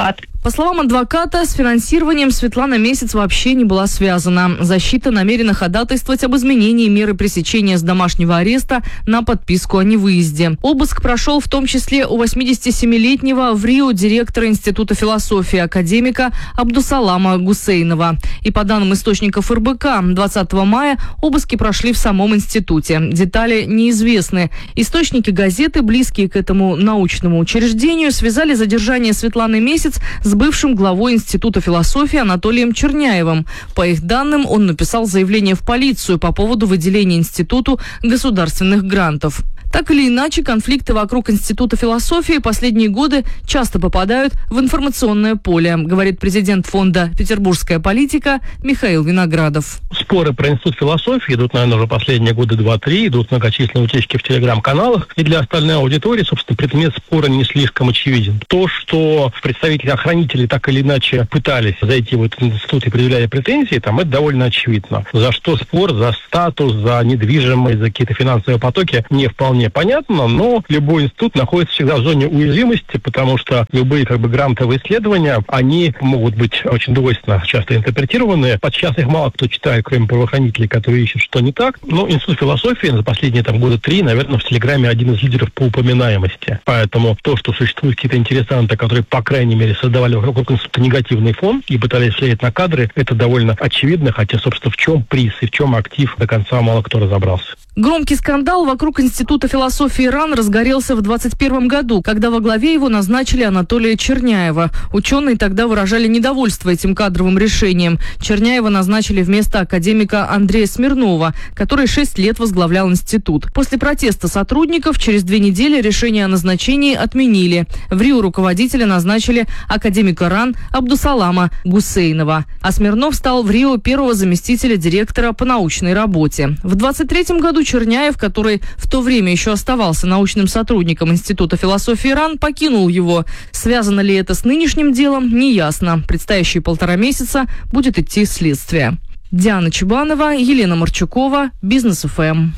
По словам адвоката, с финансированием Светлана Месяц вообще не была связана. Защита намерена ходатайствовать об изменении меры пресечения с домашнего ареста на подписку о невыезде. Обыск прошел в том числе у восьмидесятисемилетнего в Рио директора Института философии академика Абдусалама Гусейнова. И по данным источников эр бэ ка, двадцатого мая обыски прошли в самом институте. Детали неизвестны. Источники газеты, близкие к этому научному учреждению, связали задержание Светланы Месяц с бывшим главой Института философии Анатолием Черняевым. По их данным, он написал заявление в полицию по поводу выделения институту государственных грантов. Так или иначе, конфликты вокруг Института философии последние годы часто попадают в информационное поле, говорит президент фонда «Петербургская политика» Михаил Виноградов. Споры про Институт философии идут, наверное, уже последние годы два-три, идут многочисленные утечки в телеграм-каналах. И для остальной аудитории, собственно, предмет спора не слишком очевиден. То, что представители охранителей так или иначе пытались зайти в этот институт и предъявляли претензии, там это довольно очевидно. За что спор? За статус, за недвижимость, за какие-то финансовые потоки не вполне понятно, но любой институт находится всегда в зоне уязвимости, потому что любые как бы грантовые исследования, они могут быть очень двойственно часто интерпретированы. Подчас их мало кто читает, кроме правоохранителей, которые ищут, что не так. Но Институт философии за последние там года три, наверное, в Телеграме один из лидеров по упоминаемости. Поэтому то, что существуют какие-то интересанты, которые, по крайней мере, создавали вокруг института негативный фон и пытались влиять на кадры, это довольно очевидно, хотя, собственно, в чем приз и в чем актив, до конца мало кто разобрался. Громкий скандал вокруг Института философии РАН разгорелся в двадцать первом году, когда во главе его назначили Анатолия Черняева. Ученые тогда выражали недовольство этим кадровым решением. Черняева назначили вместо академика Андрея Смирнова, который шесть лет возглавлял институт. После протеста сотрудников через две недели решение о назначении отменили. В Рио руководителя назначили академика РАН Абдусалама Гусейнова. А Смирнов стал в Рио первого заместителя директора по научной работе. В двадцать третьем году Черняев, который в то время еще оставался научным сотрудником Института философии РАН, покинул его. Связано ли это с нынешним делом, неясно. Предстоящие полтора месяца будет идти следствие. Диана Чебанова, Елена Марчукова, Бизнес эф эм.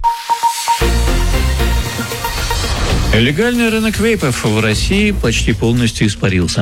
Легальный рынок вейпов в России почти полностью испарился.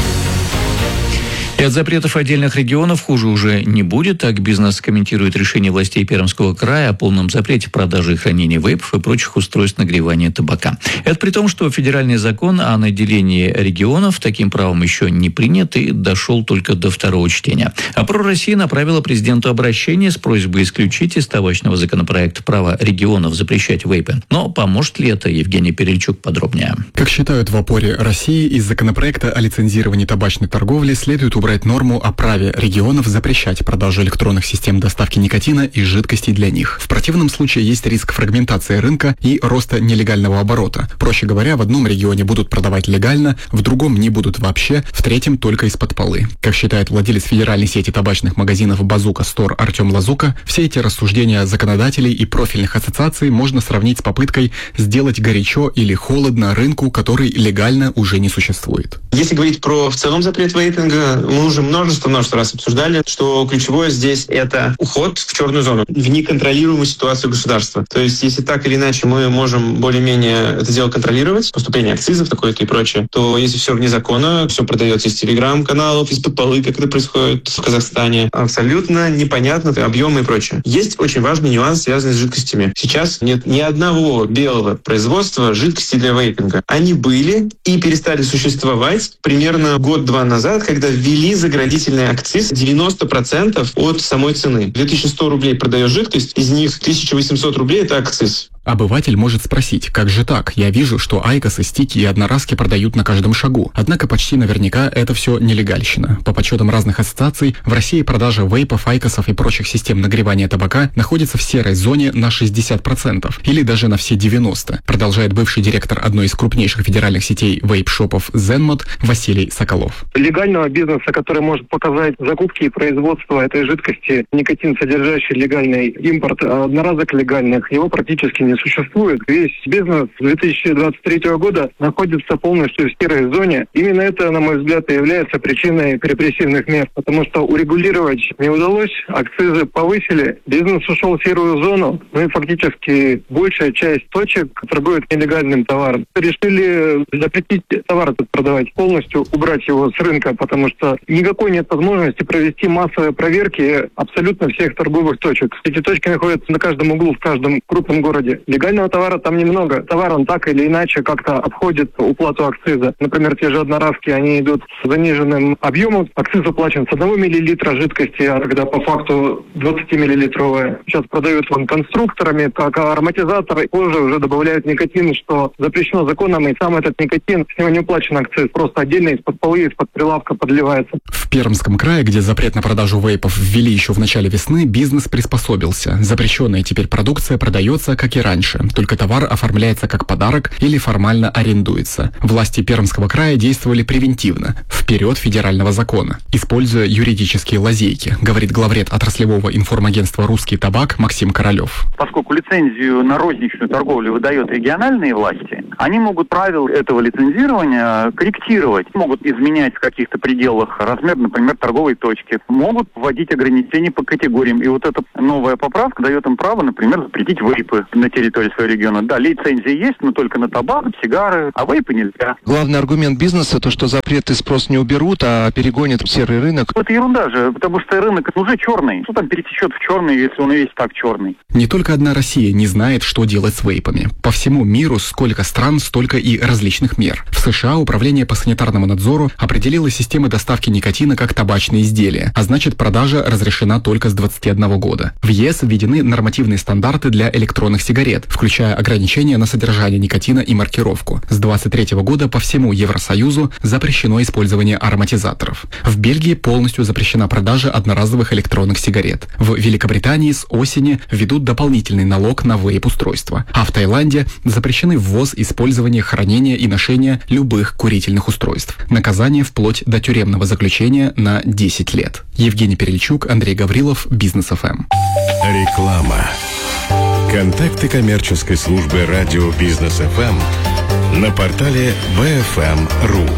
И от запретов отдельных регионов хуже уже не будет. Так бизнес комментирует решение властей Пермского края о полном запрете продажи и хранения вейпов и прочих устройств нагревания табака. Это при том, что федеральный закон о наделении регионов таким правом еще не принят и дошел только до второго чтения. А ПРО России направила президенту обращение с просьбой исключить из табачного законопроекта право регионов запрещать вейпы. Но поможет ли это? Евгений Перельчук подробнее. Как считают в опоре России, из законопроекта о лицензировании табачной торговли следует убрать норму о праве регионов запрещать продажу электронных систем доставки никотина и жидкостей для них. В противном случае есть риск фрагментации рынка и роста нелегального оборота. Проще говоря, в одном регионе будут продавать легально, в другом не будут вообще, в третьем только из-под полы. Как считает владелец федеральной сети табачных магазинов «Базука Стор» Артем Лазука, все эти рассуждения законодателей и профильных ассоциаций можно сравнить с попыткой сделать горячо или холодно рынку, который легально уже не существует. Если говорить про в целом запрет вейпинга, мы уже множество-множество раз обсуждали, что ключевое здесь — это уход в черную зону, в неконтролируемую ситуацию государства. То есть, если так или иначе мы можем более-менее это дело контролировать, поступление акцизов такое-то и прочее, то если все вне закона, все продается из телеграм-каналов, из-под полы, как это происходит в Казахстане, абсолютно непонятно объемы и прочее. Есть очень важный нюанс, связанный с жидкостями. Сейчас нет ни одного белого производства жидкости для вейпинга. Они были и перестали существовать примерно год-два назад, когда ввели заградительный акциз девяносто процентов от самой цены. две тысячи сто рублей продаешь жидкость, из них тысяча восемьсот рублей – это акциз. Обыватель может спросить, как же так? Я вижу, что айкосы, стики и одноразки продают на каждом шагу. Однако почти наверняка это все нелегальщина. По подсчетам разных ассоциаций, в России продажа вейпов, айкосов и прочих систем нагревания табака находится в серой зоне на шестьдесят процентов или даже на все девяносто процентов, продолжает бывший директор одной из крупнейших федеральных сетей вейп-шопов Zenmod Василий Соколов. Легального бизнеса, который может показать закупки и производство этой жидкости, никотин содержащий легальный импорт одноразок легальных, его практически не существует. Весь бизнес с две тысячи двадцать третьего года находится полностью в серой зоне. Именно это, на мой взгляд, и является причиной репрессивных мер, потому что урегулировать не удалось, акцизы повысили, бизнес ушел в серую зону, ну и фактически большая часть точек торгует нелегальным товаром. Решили запретить товар этот продавать, полностью убрать его с рынка, потому что никакой нет возможности провести массовые проверки абсолютно всех торговых точек. Эти точки находятся на каждом углу, в каждом крупном городе. Легального товара там немного. Товар он так или иначе как-то обходит уплату акциза. Например, те же одноразки, они идут с заниженным объемом. Акциз оплачен с одного миллилитра жидкости, а когда по факту двадцатимиллилитровая. Сейчас продают вон конструкторами, как ароматизаторы. Позже уже добавляют никотин, что запрещено законом, и сам этот никотин, с него не уплачен акциз. Просто отдельно из-под полы, из-под прилавка подливается. В Пермском крае, где запрет на продажу вейпов ввели еще в начале весны, бизнес приспособился. Запрещенная теперь продукция продается, как и раньше, только товар оформляется как подарок или формально арендуется. Власти Пермского края действовали превентивно, вперед федерального закона, используя юридические лазейки, говорит главред отраслевого информагентства «Русский табак» Максим Королев. Поскольку лицензию на розничную торговлю выдают региональные власти, они могут правила этого лицензирования корректировать, могут изменять в каких-то пределах размер, например, торговой точки, могут вводить ограничения по категориям. И вот эта новая поправка дает им право, например, запретить вейпы на территории своего региона. Да, лицензия есть, но только на табак, сигары, а вейпы нельзя. Главный аргумент бизнеса то, что запреты спрос не уберут, а перегонят в серый рынок. Это ерунда же, потому что рынок уже черный. Что там перетечет в черный, если он и весь так черный? Не только одна Россия не знает, что делать с вейпами. По всему миру сколько стран, столько и различных мер. В США Управление по санитарному надзору определило системы доставки никотина как табачные изделия, а значит, продажа разрешена только с двадцати одного года. В ЕС введены нормативные стандарты для электронных сигарет, включая ограничения на содержание никотина и маркировку. С двадцать третьего года по всему Евросоюзу запрещено использование ароматизаторов. В Бельгии полностью запрещена продажа одноразовых электронных сигарет. В Великобритании с осени введут дополнительный налог на вейп-устройства. А в Таиланде запрещены ввоз, использование, хранение и ношение любых курительных устройств. Наказание вплоть до тюремного заключения на десять лет. Евгений Перельчук, Андрей Гаврилов, Бизнес эф эм. Реклама. Контакты коммерческой службы радио Бизнес эф эм на портале би эф эм точка ру.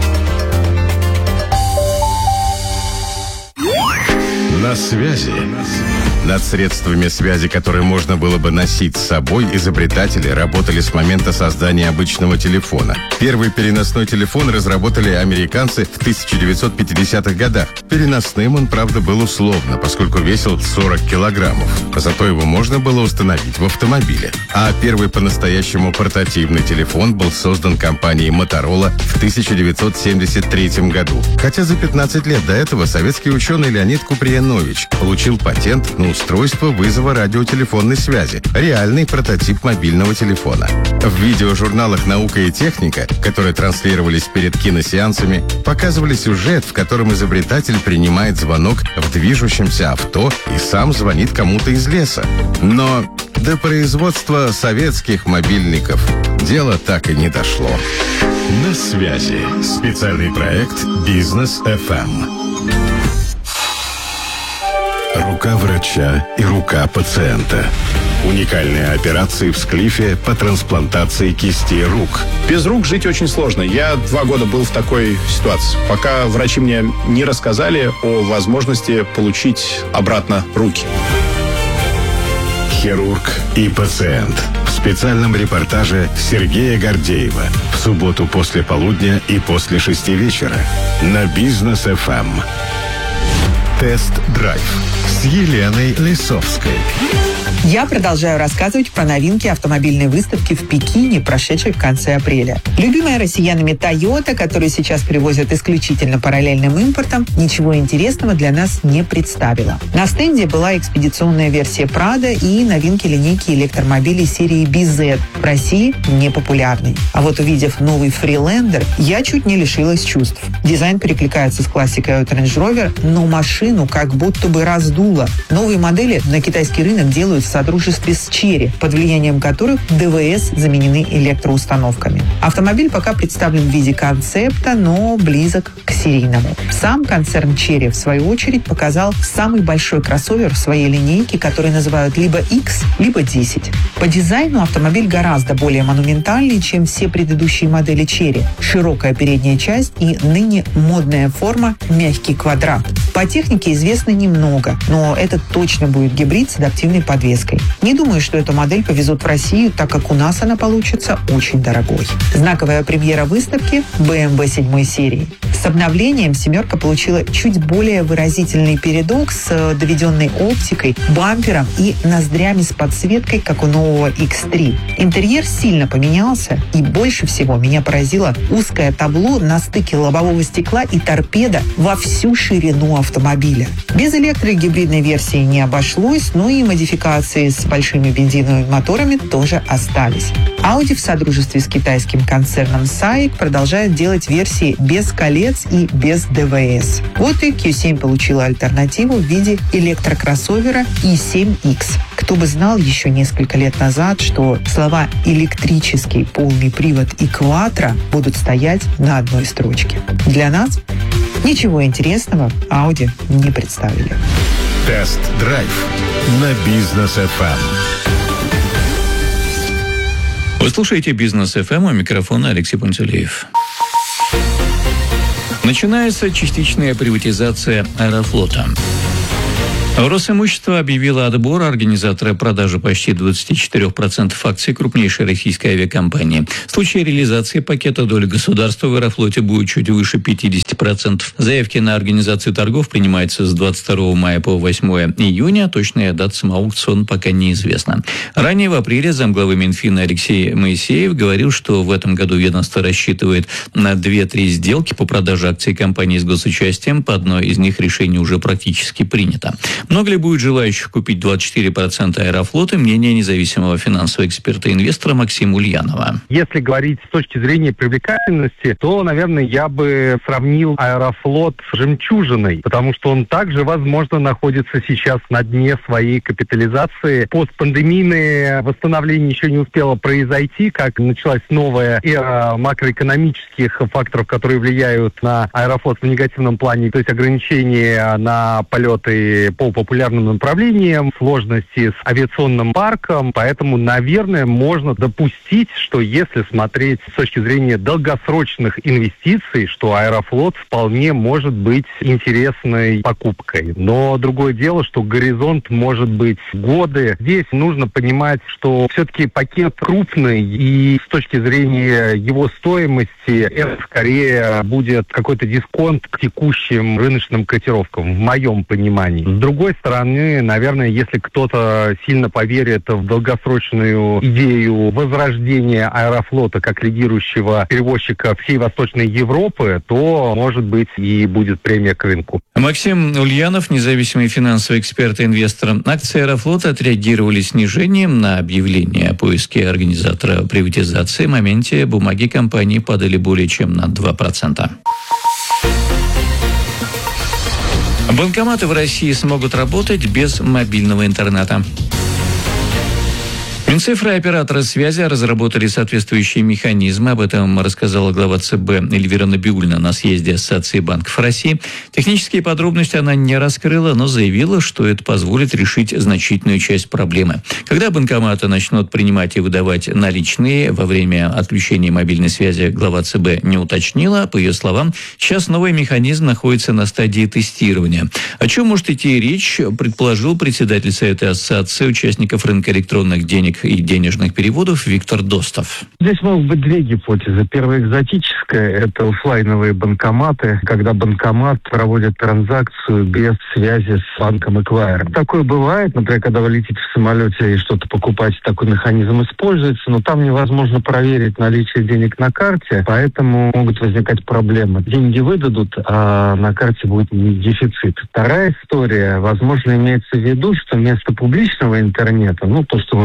На связи. Над средствами связи, которые можно было бы носить с собой, изобретатели работали с момента создания обычного телефона. Первый переносной телефон разработали американцы в тысяча девятьсот пятидесятых годах. Переносным он, правда, был условно, поскольку весил сорок килограммов. Зато его можно было установить в автомобиле. А первый по-настоящему портативный телефон был создан компанией Motorola в тысяча девятьсот семьдесят третьем году. Хотя за пятнадцать лет до этого советский ученый Леонид Куприянович получил патент на устройство вызова радиотелефонной связи, реальный прототип мобильного телефона. В видеожурналах «Наука и техника», которые транслировались перед киносеансами, показывали сюжет, в котором изобретатель принимает звонок в движущемся авто и сам звонит кому-то из леса. Но до производства советских мобильников дело так и не дошло. На связи. Специальный проект «Бизнес эф эм». Рука врача и рука пациента. Уникальные операции в Склифе по трансплантации кисти рук. Без рук жить очень сложно. Я два года был в такой ситуации, пока врачи мне не рассказали о возможности получить обратно руки. Хирург и пациент. В специальном репортаже Сергея Гордеева. В субботу после полудня и после шести вечера. На Бизнес эф эм. Тест-драйв с Еленой Лисовской. Я продолжаю рассказывать про новинки автомобильной выставки в Пекине, прошедшей в конце апреля. Любимая россиянами Toyota, которую сейчас привозят исключительно параллельным импортом, ничего интересного для нас не представила. На стенде была экспедиционная версия Prado и новинки линейки электромобилей серии би зет, в России непопулярной. А вот увидев новый Freelander, я чуть не лишилась чувств. Дизайн перекликается с классикой от Range Rover, но машину как будто бы раздуло. Новые модели на китайский рынок делают в содружестве с Chery, под влиянием которых ДВС заменены электроустановками. Автомобиль пока представлен в виде концепта, но близок к серийному. Сам концерн Chery, в свою очередь, показал самый большой кроссовер в своей линейке, который называют либо X, либо десять. По дизайну автомобиль гораздо более монументальный, чем все предыдущие модели Chery. Широкая передняя часть и ныне модная форма «мягкий квадрат». По технике известно немного, но это точно будет гибрид с адаптивной подвеской. Не думаю, что эту модель повезут в Россию, так как у нас она получится очень дорогой. Знаковая премьера выставки – бэ эм вэ седьмой серии. С обновлением «семерка» получила чуть более выразительный передок с доведенной оптикой, бампером и ноздрями с подсветкой, как у нового икс три. Интерьер сильно поменялся, и больше всего меня поразило узкое табло на стыке лобового стекла и торпеда во всю ширину автомобиля. Без электрогибридной версии не обошлось, но и модификации с большими бензиновыми моторами тоже остались. Audi в содружестве с китайским концерном саик продолжает делать версии без колец и без ДВС. Вот и кью семь получила альтернативу в виде электрокроссовера и семь икс. Кто бы знал еще несколько лет назад, что слова «электрический», «полный привод» и «кватро» будут стоять на одной строчке. Для нас ничего интересного Audi не представили. Тест-драйв на Бизнес эф эм. Вы слушаете Бизнес эф эм, у микрофона Алексей Пантелеев. Начинается частичная приватизация Аэрофлота. Росимущество объявило отбор организатора продажи почти двадцать четыре процента акций крупнейшей российской авиакомпании. В случае реализации пакета доли государства в Аэрофлоте будет чуть выше пятьдесят процентов. Заявки на организацию торгов принимаются с двадцать второго мая по восьмое июня. Точная дата самого аукциона пока неизвестна. Ранее в апреле замглавы Минфина Алексей Моисеев говорил, что в этом году ведомство рассчитывает на две-три сделки по продаже акций компании с госучастием. По одной из них решение уже практически принято. Много ли будет желающих купить двадцать четыре процента Аэрофлота? Мнение независимого финансового эксперта и инвестора Максима Ульянова. Если говорить с точки зрения привлекательности, то, наверное, я бы сравнил Аэрофлот с жемчужиной, потому что он также, возможно, находится сейчас на дне своей капитализации. Постпандемийное восстановление еще не успело произойти, как началась новая эра макроэкономических факторов, которые влияют на Аэрофлот в негативном плане, то есть ограничения на полеты по популярным направлениям, сложности с авиационным парком, поэтому, наверное, можно допустить, что если смотреть с точки зрения долгосрочных инвестиций, что Аэрофлот вполне может быть интересной покупкой. Но другое дело, что горизонт может быть годы. Здесь нужно понимать, что все-таки пакет крупный, и с точки зрения его стоимости это скорее будет какой-то дисконт к текущим рыночным котировкам, в моем понимании. С другой С другой стороны, наверное, если кто-то сильно поверит в долгосрочную идею возрождения Аэрофлота как лидирующего перевозчика всей Восточной Европы, то, может быть, и будет премия к рынку. Максим Ульянов, независимый финансовый эксперт и инвестор. Акции Аэрофлота отреагировали снижением на объявление о поиске организатора приватизации. В моменте бумаги компании падали более чем на два процента. Банкоматы в России смогут работать без мобильного интернета. Минцифры и операторы связи разработали соответствующие механизмы. Об этом рассказала глава ЦБ Эльвира Набиуллина на съезде Ассоциации банков России. Технические подробности она не раскрыла, но заявила, что это позволит решить значительную часть проблемы. Когда банкоматы начнут принимать и выдавать наличные во время отключения мобильной связи, глава ЦБ не уточнила. По ее словам, сейчас новый механизм находится на стадии тестирования. О чем может идти речь, предположил председатель Совета Ассоциации участников рынка электронных денег и денежных переводов Виктор Достов. Здесь могут быть две гипотезы. Первая экзотическая – это офлайновые банкоматы, когда банкомат проводит транзакцию без связи с банком-эквайром. Такое бывает, например, когда вы летите в самолете и что-то покупаете, такой механизм используется, но там невозможно проверить наличие денег на карте, поэтому могут возникать проблемы. Деньги выдадут, а на карте будет дефицит. Вторая история, возможно, имеется в виду, что вместо публичного интернета, ну, то, что мы понимаем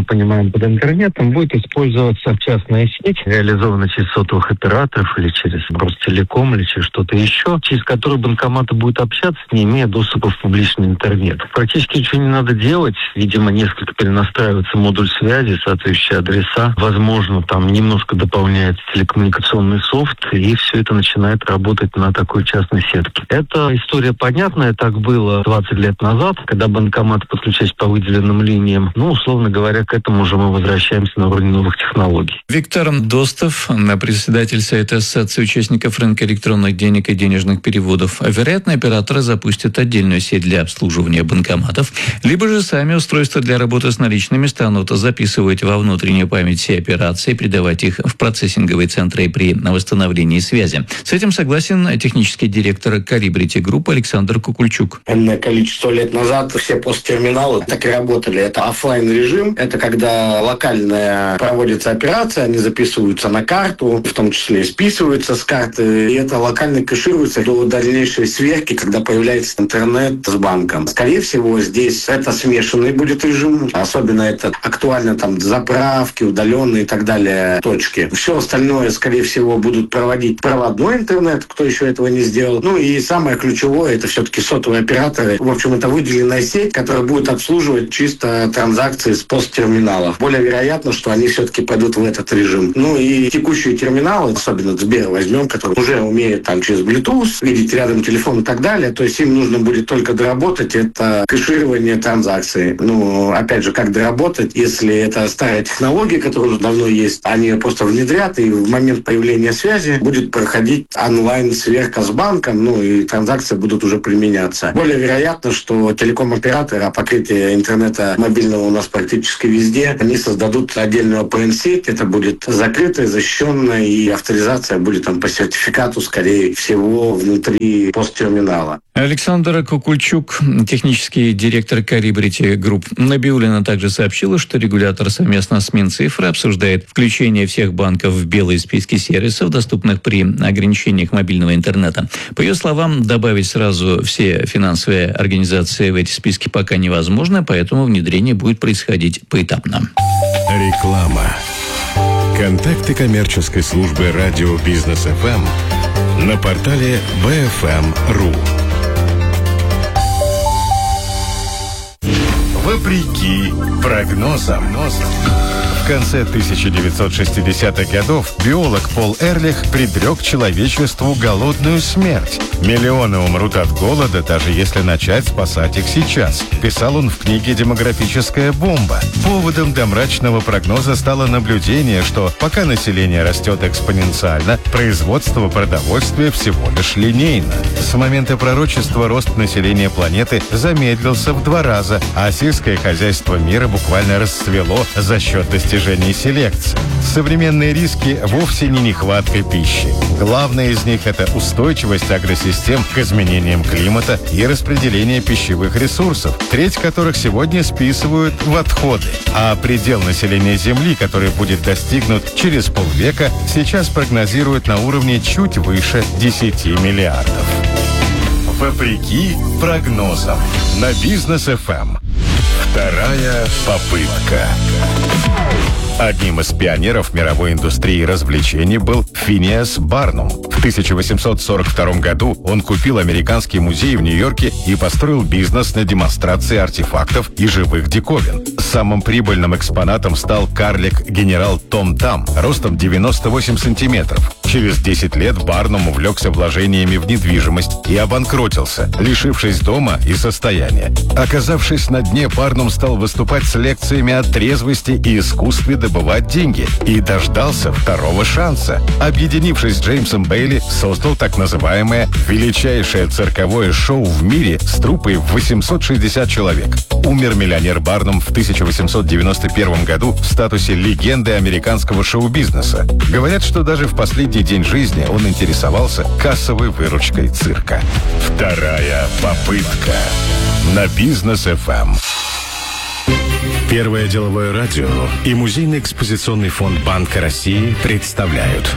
там под интернетом будет использоваться частная сеть, реализованная через сотовых операторов или через Ростелеком или через что-то еще, через которую банкоматы будут общаться, не имея доступа в публичный интернет. Практически ничего не надо делать. Видимо, несколько перенастраивается модуль связи, соответствующие адреса. Возможно, там немножко дополняется телекоммуникационный софт, и все это начинает работать на такой частной сетке. Эта история понятная. Так было двадцать лет назад, когда банкоматы подключались по выделенным линиям. Ну, условно говоря, к этому уже мы возвращаемся на уровень новых технологий. Виктор Достов, председатель Совета Ассоциации участников рынка электронных денег и денежных переводов. Вероятно, операторы запустят отдельную сеть для обслуживания банкоматов, либо же сами устройства для работы с наличными станут записывать во внутреннюю память все операции, передавать их в процессинговые центры при восстановлении связи. С этим согласен технический директор Колибрити Групп Александр Кукульчук. Энное количество лет назад все посттерминалы так и работали. Это офлайн режим, это когда локальная проводится операция, они записываются на карту, в том числе списываются с карты, и это локально кэшируется до дальнейшей сверки, когда появляется интернет с банком. Скорее всего, здесь это смешанный будет режим, особенно это актуально там заправки, удаленные и так далее точки. Все остальное, скорее всего, будут проводить проводной интернет, кто еще этого не сделал. Ну и самое ключевое, это все-таки сотовые операторы. В общем, это выделенная сеть, которая будет обслуживать чисто транзакции с посттерминалов. Более вероятно, что они все-таки пойдут в этот режим. Ну и текущие терминалы, особенно Сбер возьмем, который уже умеет там через Bluetooth видеть рядом телефон и так далее, то есть им нужно будет только доработать это кэширование транзакций. Ну, опять же, как доработать, если это старая технология, которая уже давно есть, они ее просто внедрят, и в момент появления связи будет проходить онлайн-сверка с банком, ну и транзакции будут уже применяться. Более вероятно, что телеком-операторы, а покрытие интернета мобильного у нас практически везде, они создадут отдельную о пэ эн-сеть, это будет закрытая, защищенная, и авторизация будет там по сертификату, скорее всего, внутри посттерминала. Александр Кукульчук, технический директор Колибрити Групп. Набиуллина также сообщила, что регулятор совместно с Минцифрой обсуждает включение всех банков в белые списки сервисов, доступных при ограничениях мобильного интернета. По ее словам, добавить сразу все финансовые организации в эти списки пока невозможно, поэтому внедрение будет происходить поэтапно. Реклама. Контакты коммерческой службы радио Бизнес эф эм на портале би эф эм точка ру. Вопреки прогнозам. В конце тысяча девятьсот шестидесятых годов биолог Пол Эрлих предрек человечеству голодную смерть. Миллионы умрут от голода, даже если начать спасать их сейчас. Писал он в книге «Демографическая бомба». Поводом для мрачного прогноза стало наблюдение, что пока население растет экспоненциально, производство продовольствия всего лишь линейно. С момента пророчества рост населения планеты замедлился в два раза, а сельское хозяйство мира буквально расцвело за счет достижений селекции. Современные риски вовсе не нехватка пищи. Главное из них – это устойчивость агросистем к изменениям климата и распределение пищевых ресурсов, треть которых сегодня списывают в отходы. А предел населения Земли, который будет достигнут через полвека, сейчас прогнозируют на уровне чуть выше десяти миллиардов. Вопреки прогнозам. На Бизнес эф эм. Вторая попытка. Одним из пионеров мировой индустрии развлечений был Финиас Барнум. В тысяча восемьсот сорок втором году он купил американский музей в Нью-Йорке и построил бизнес на демонстрации артефактов и живых диковин. Самым прибыльным экспонатом стал карлик-генерал Том Там, ростом девяносто восемь сантиметров. Через десять лет Барнум увлекся вложениями в недвижимость и обанкротился, лишившись дома и состояния. Оказавшись на дне, Барнум стал выступать с лекциями о трезвости и искусстве добывать деньги и дождался второго шанса. Объединившись с Джеймсом Бейли, создал так называемое величайшее цирковое шоу в мире с труппой в восемьсот шестьдесят человек. Умер миллионер Барнум в тысяча восемьсот девяносто первом году в статусе легенды американского шоу-бизнеса. Говорят, что даже в последний день жизни он интересовался кассовой выручкой цирка. Вторая попытка. На Бизнес эф эм. Первое деловое радио и Музейный экспозиционный фонд Банка России представляют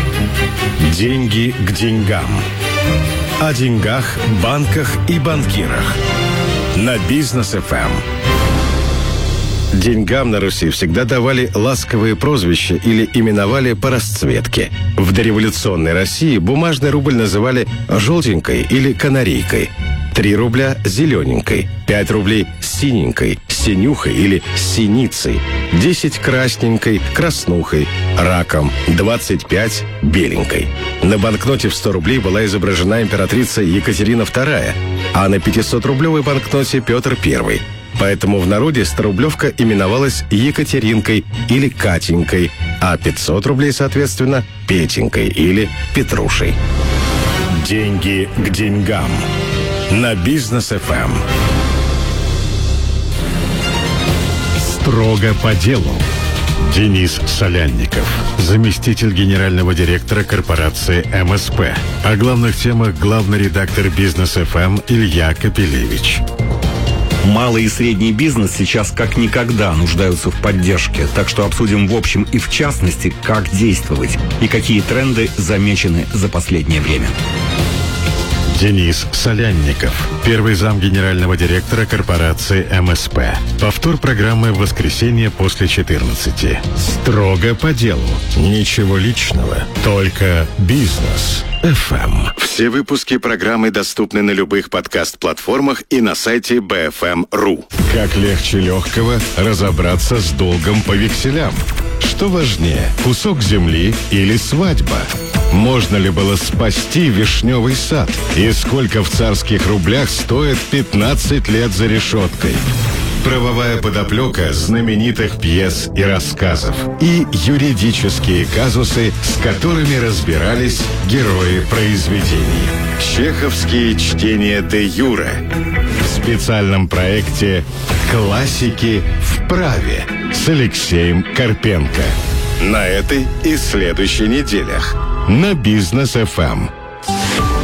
«Деньги к деньгам». О деньгах, банках и банкирах. На Бизнес эф эм. Деньгам на Руси всегда давали ласковые прозвища или именовали по расцветке. В дореволюционной России бумажный рубль называли «желтенькой» или «канарейкой», три рубля – «зелененькой», пять рублей – «синенькой», «синюхой» или «синицей», десять – «красненькой», «краснухой», «раком», двадцать пять – «беленькой». На банкноте в сто рублей была изображена императрица Екатерина вторая, а на пятисотрублевой банкноте Петр Первый. Поэтому в народе сторублевка именовалась Екатеринкой или Катенькой, а пятьсот рублей, соответственно, Петенькой или Петрушей. Деньги к деньгам. На Бизнес эф эм. Строго по делу. Денис Солянников, заместитель генерального директора корпорации эм эс пэ. О главных темах главный редактор Бизнес эф эм Илья Капелевич. Малый и средний бизнес сейчас как никогда нуждаются в поддержке, так что обсудим в общем и в частности, как действовать и какие тренды замечены за последнее время. Денис Солянников, первый зам генерального директора корпорации эм эс пэ. Повтор программы в воскресенье после четырнадцати. Строго по делу. Ничего личного, только бизнес эф эм. Все выпуски программы доступны на любых подкаст-платформах и на сайте би эф эм точка ру. Как легче легкого разобраться с долгом по векселям? Что важнее, кусок земли или свадьба? Можно ли было спасти вишневый сад? И сколько в царских рублях стоит пятнадцать лет за решеткой? Правовая подоплека знаменитых пьес и рассказов. И юридические казусы, с которыми разбирались герои произведений. Чеховские чтения де юре. В специальном проекте «Классики в праве» с Алексеем Карпенко. На этой и следующей неделях. На Бизнес эф эм.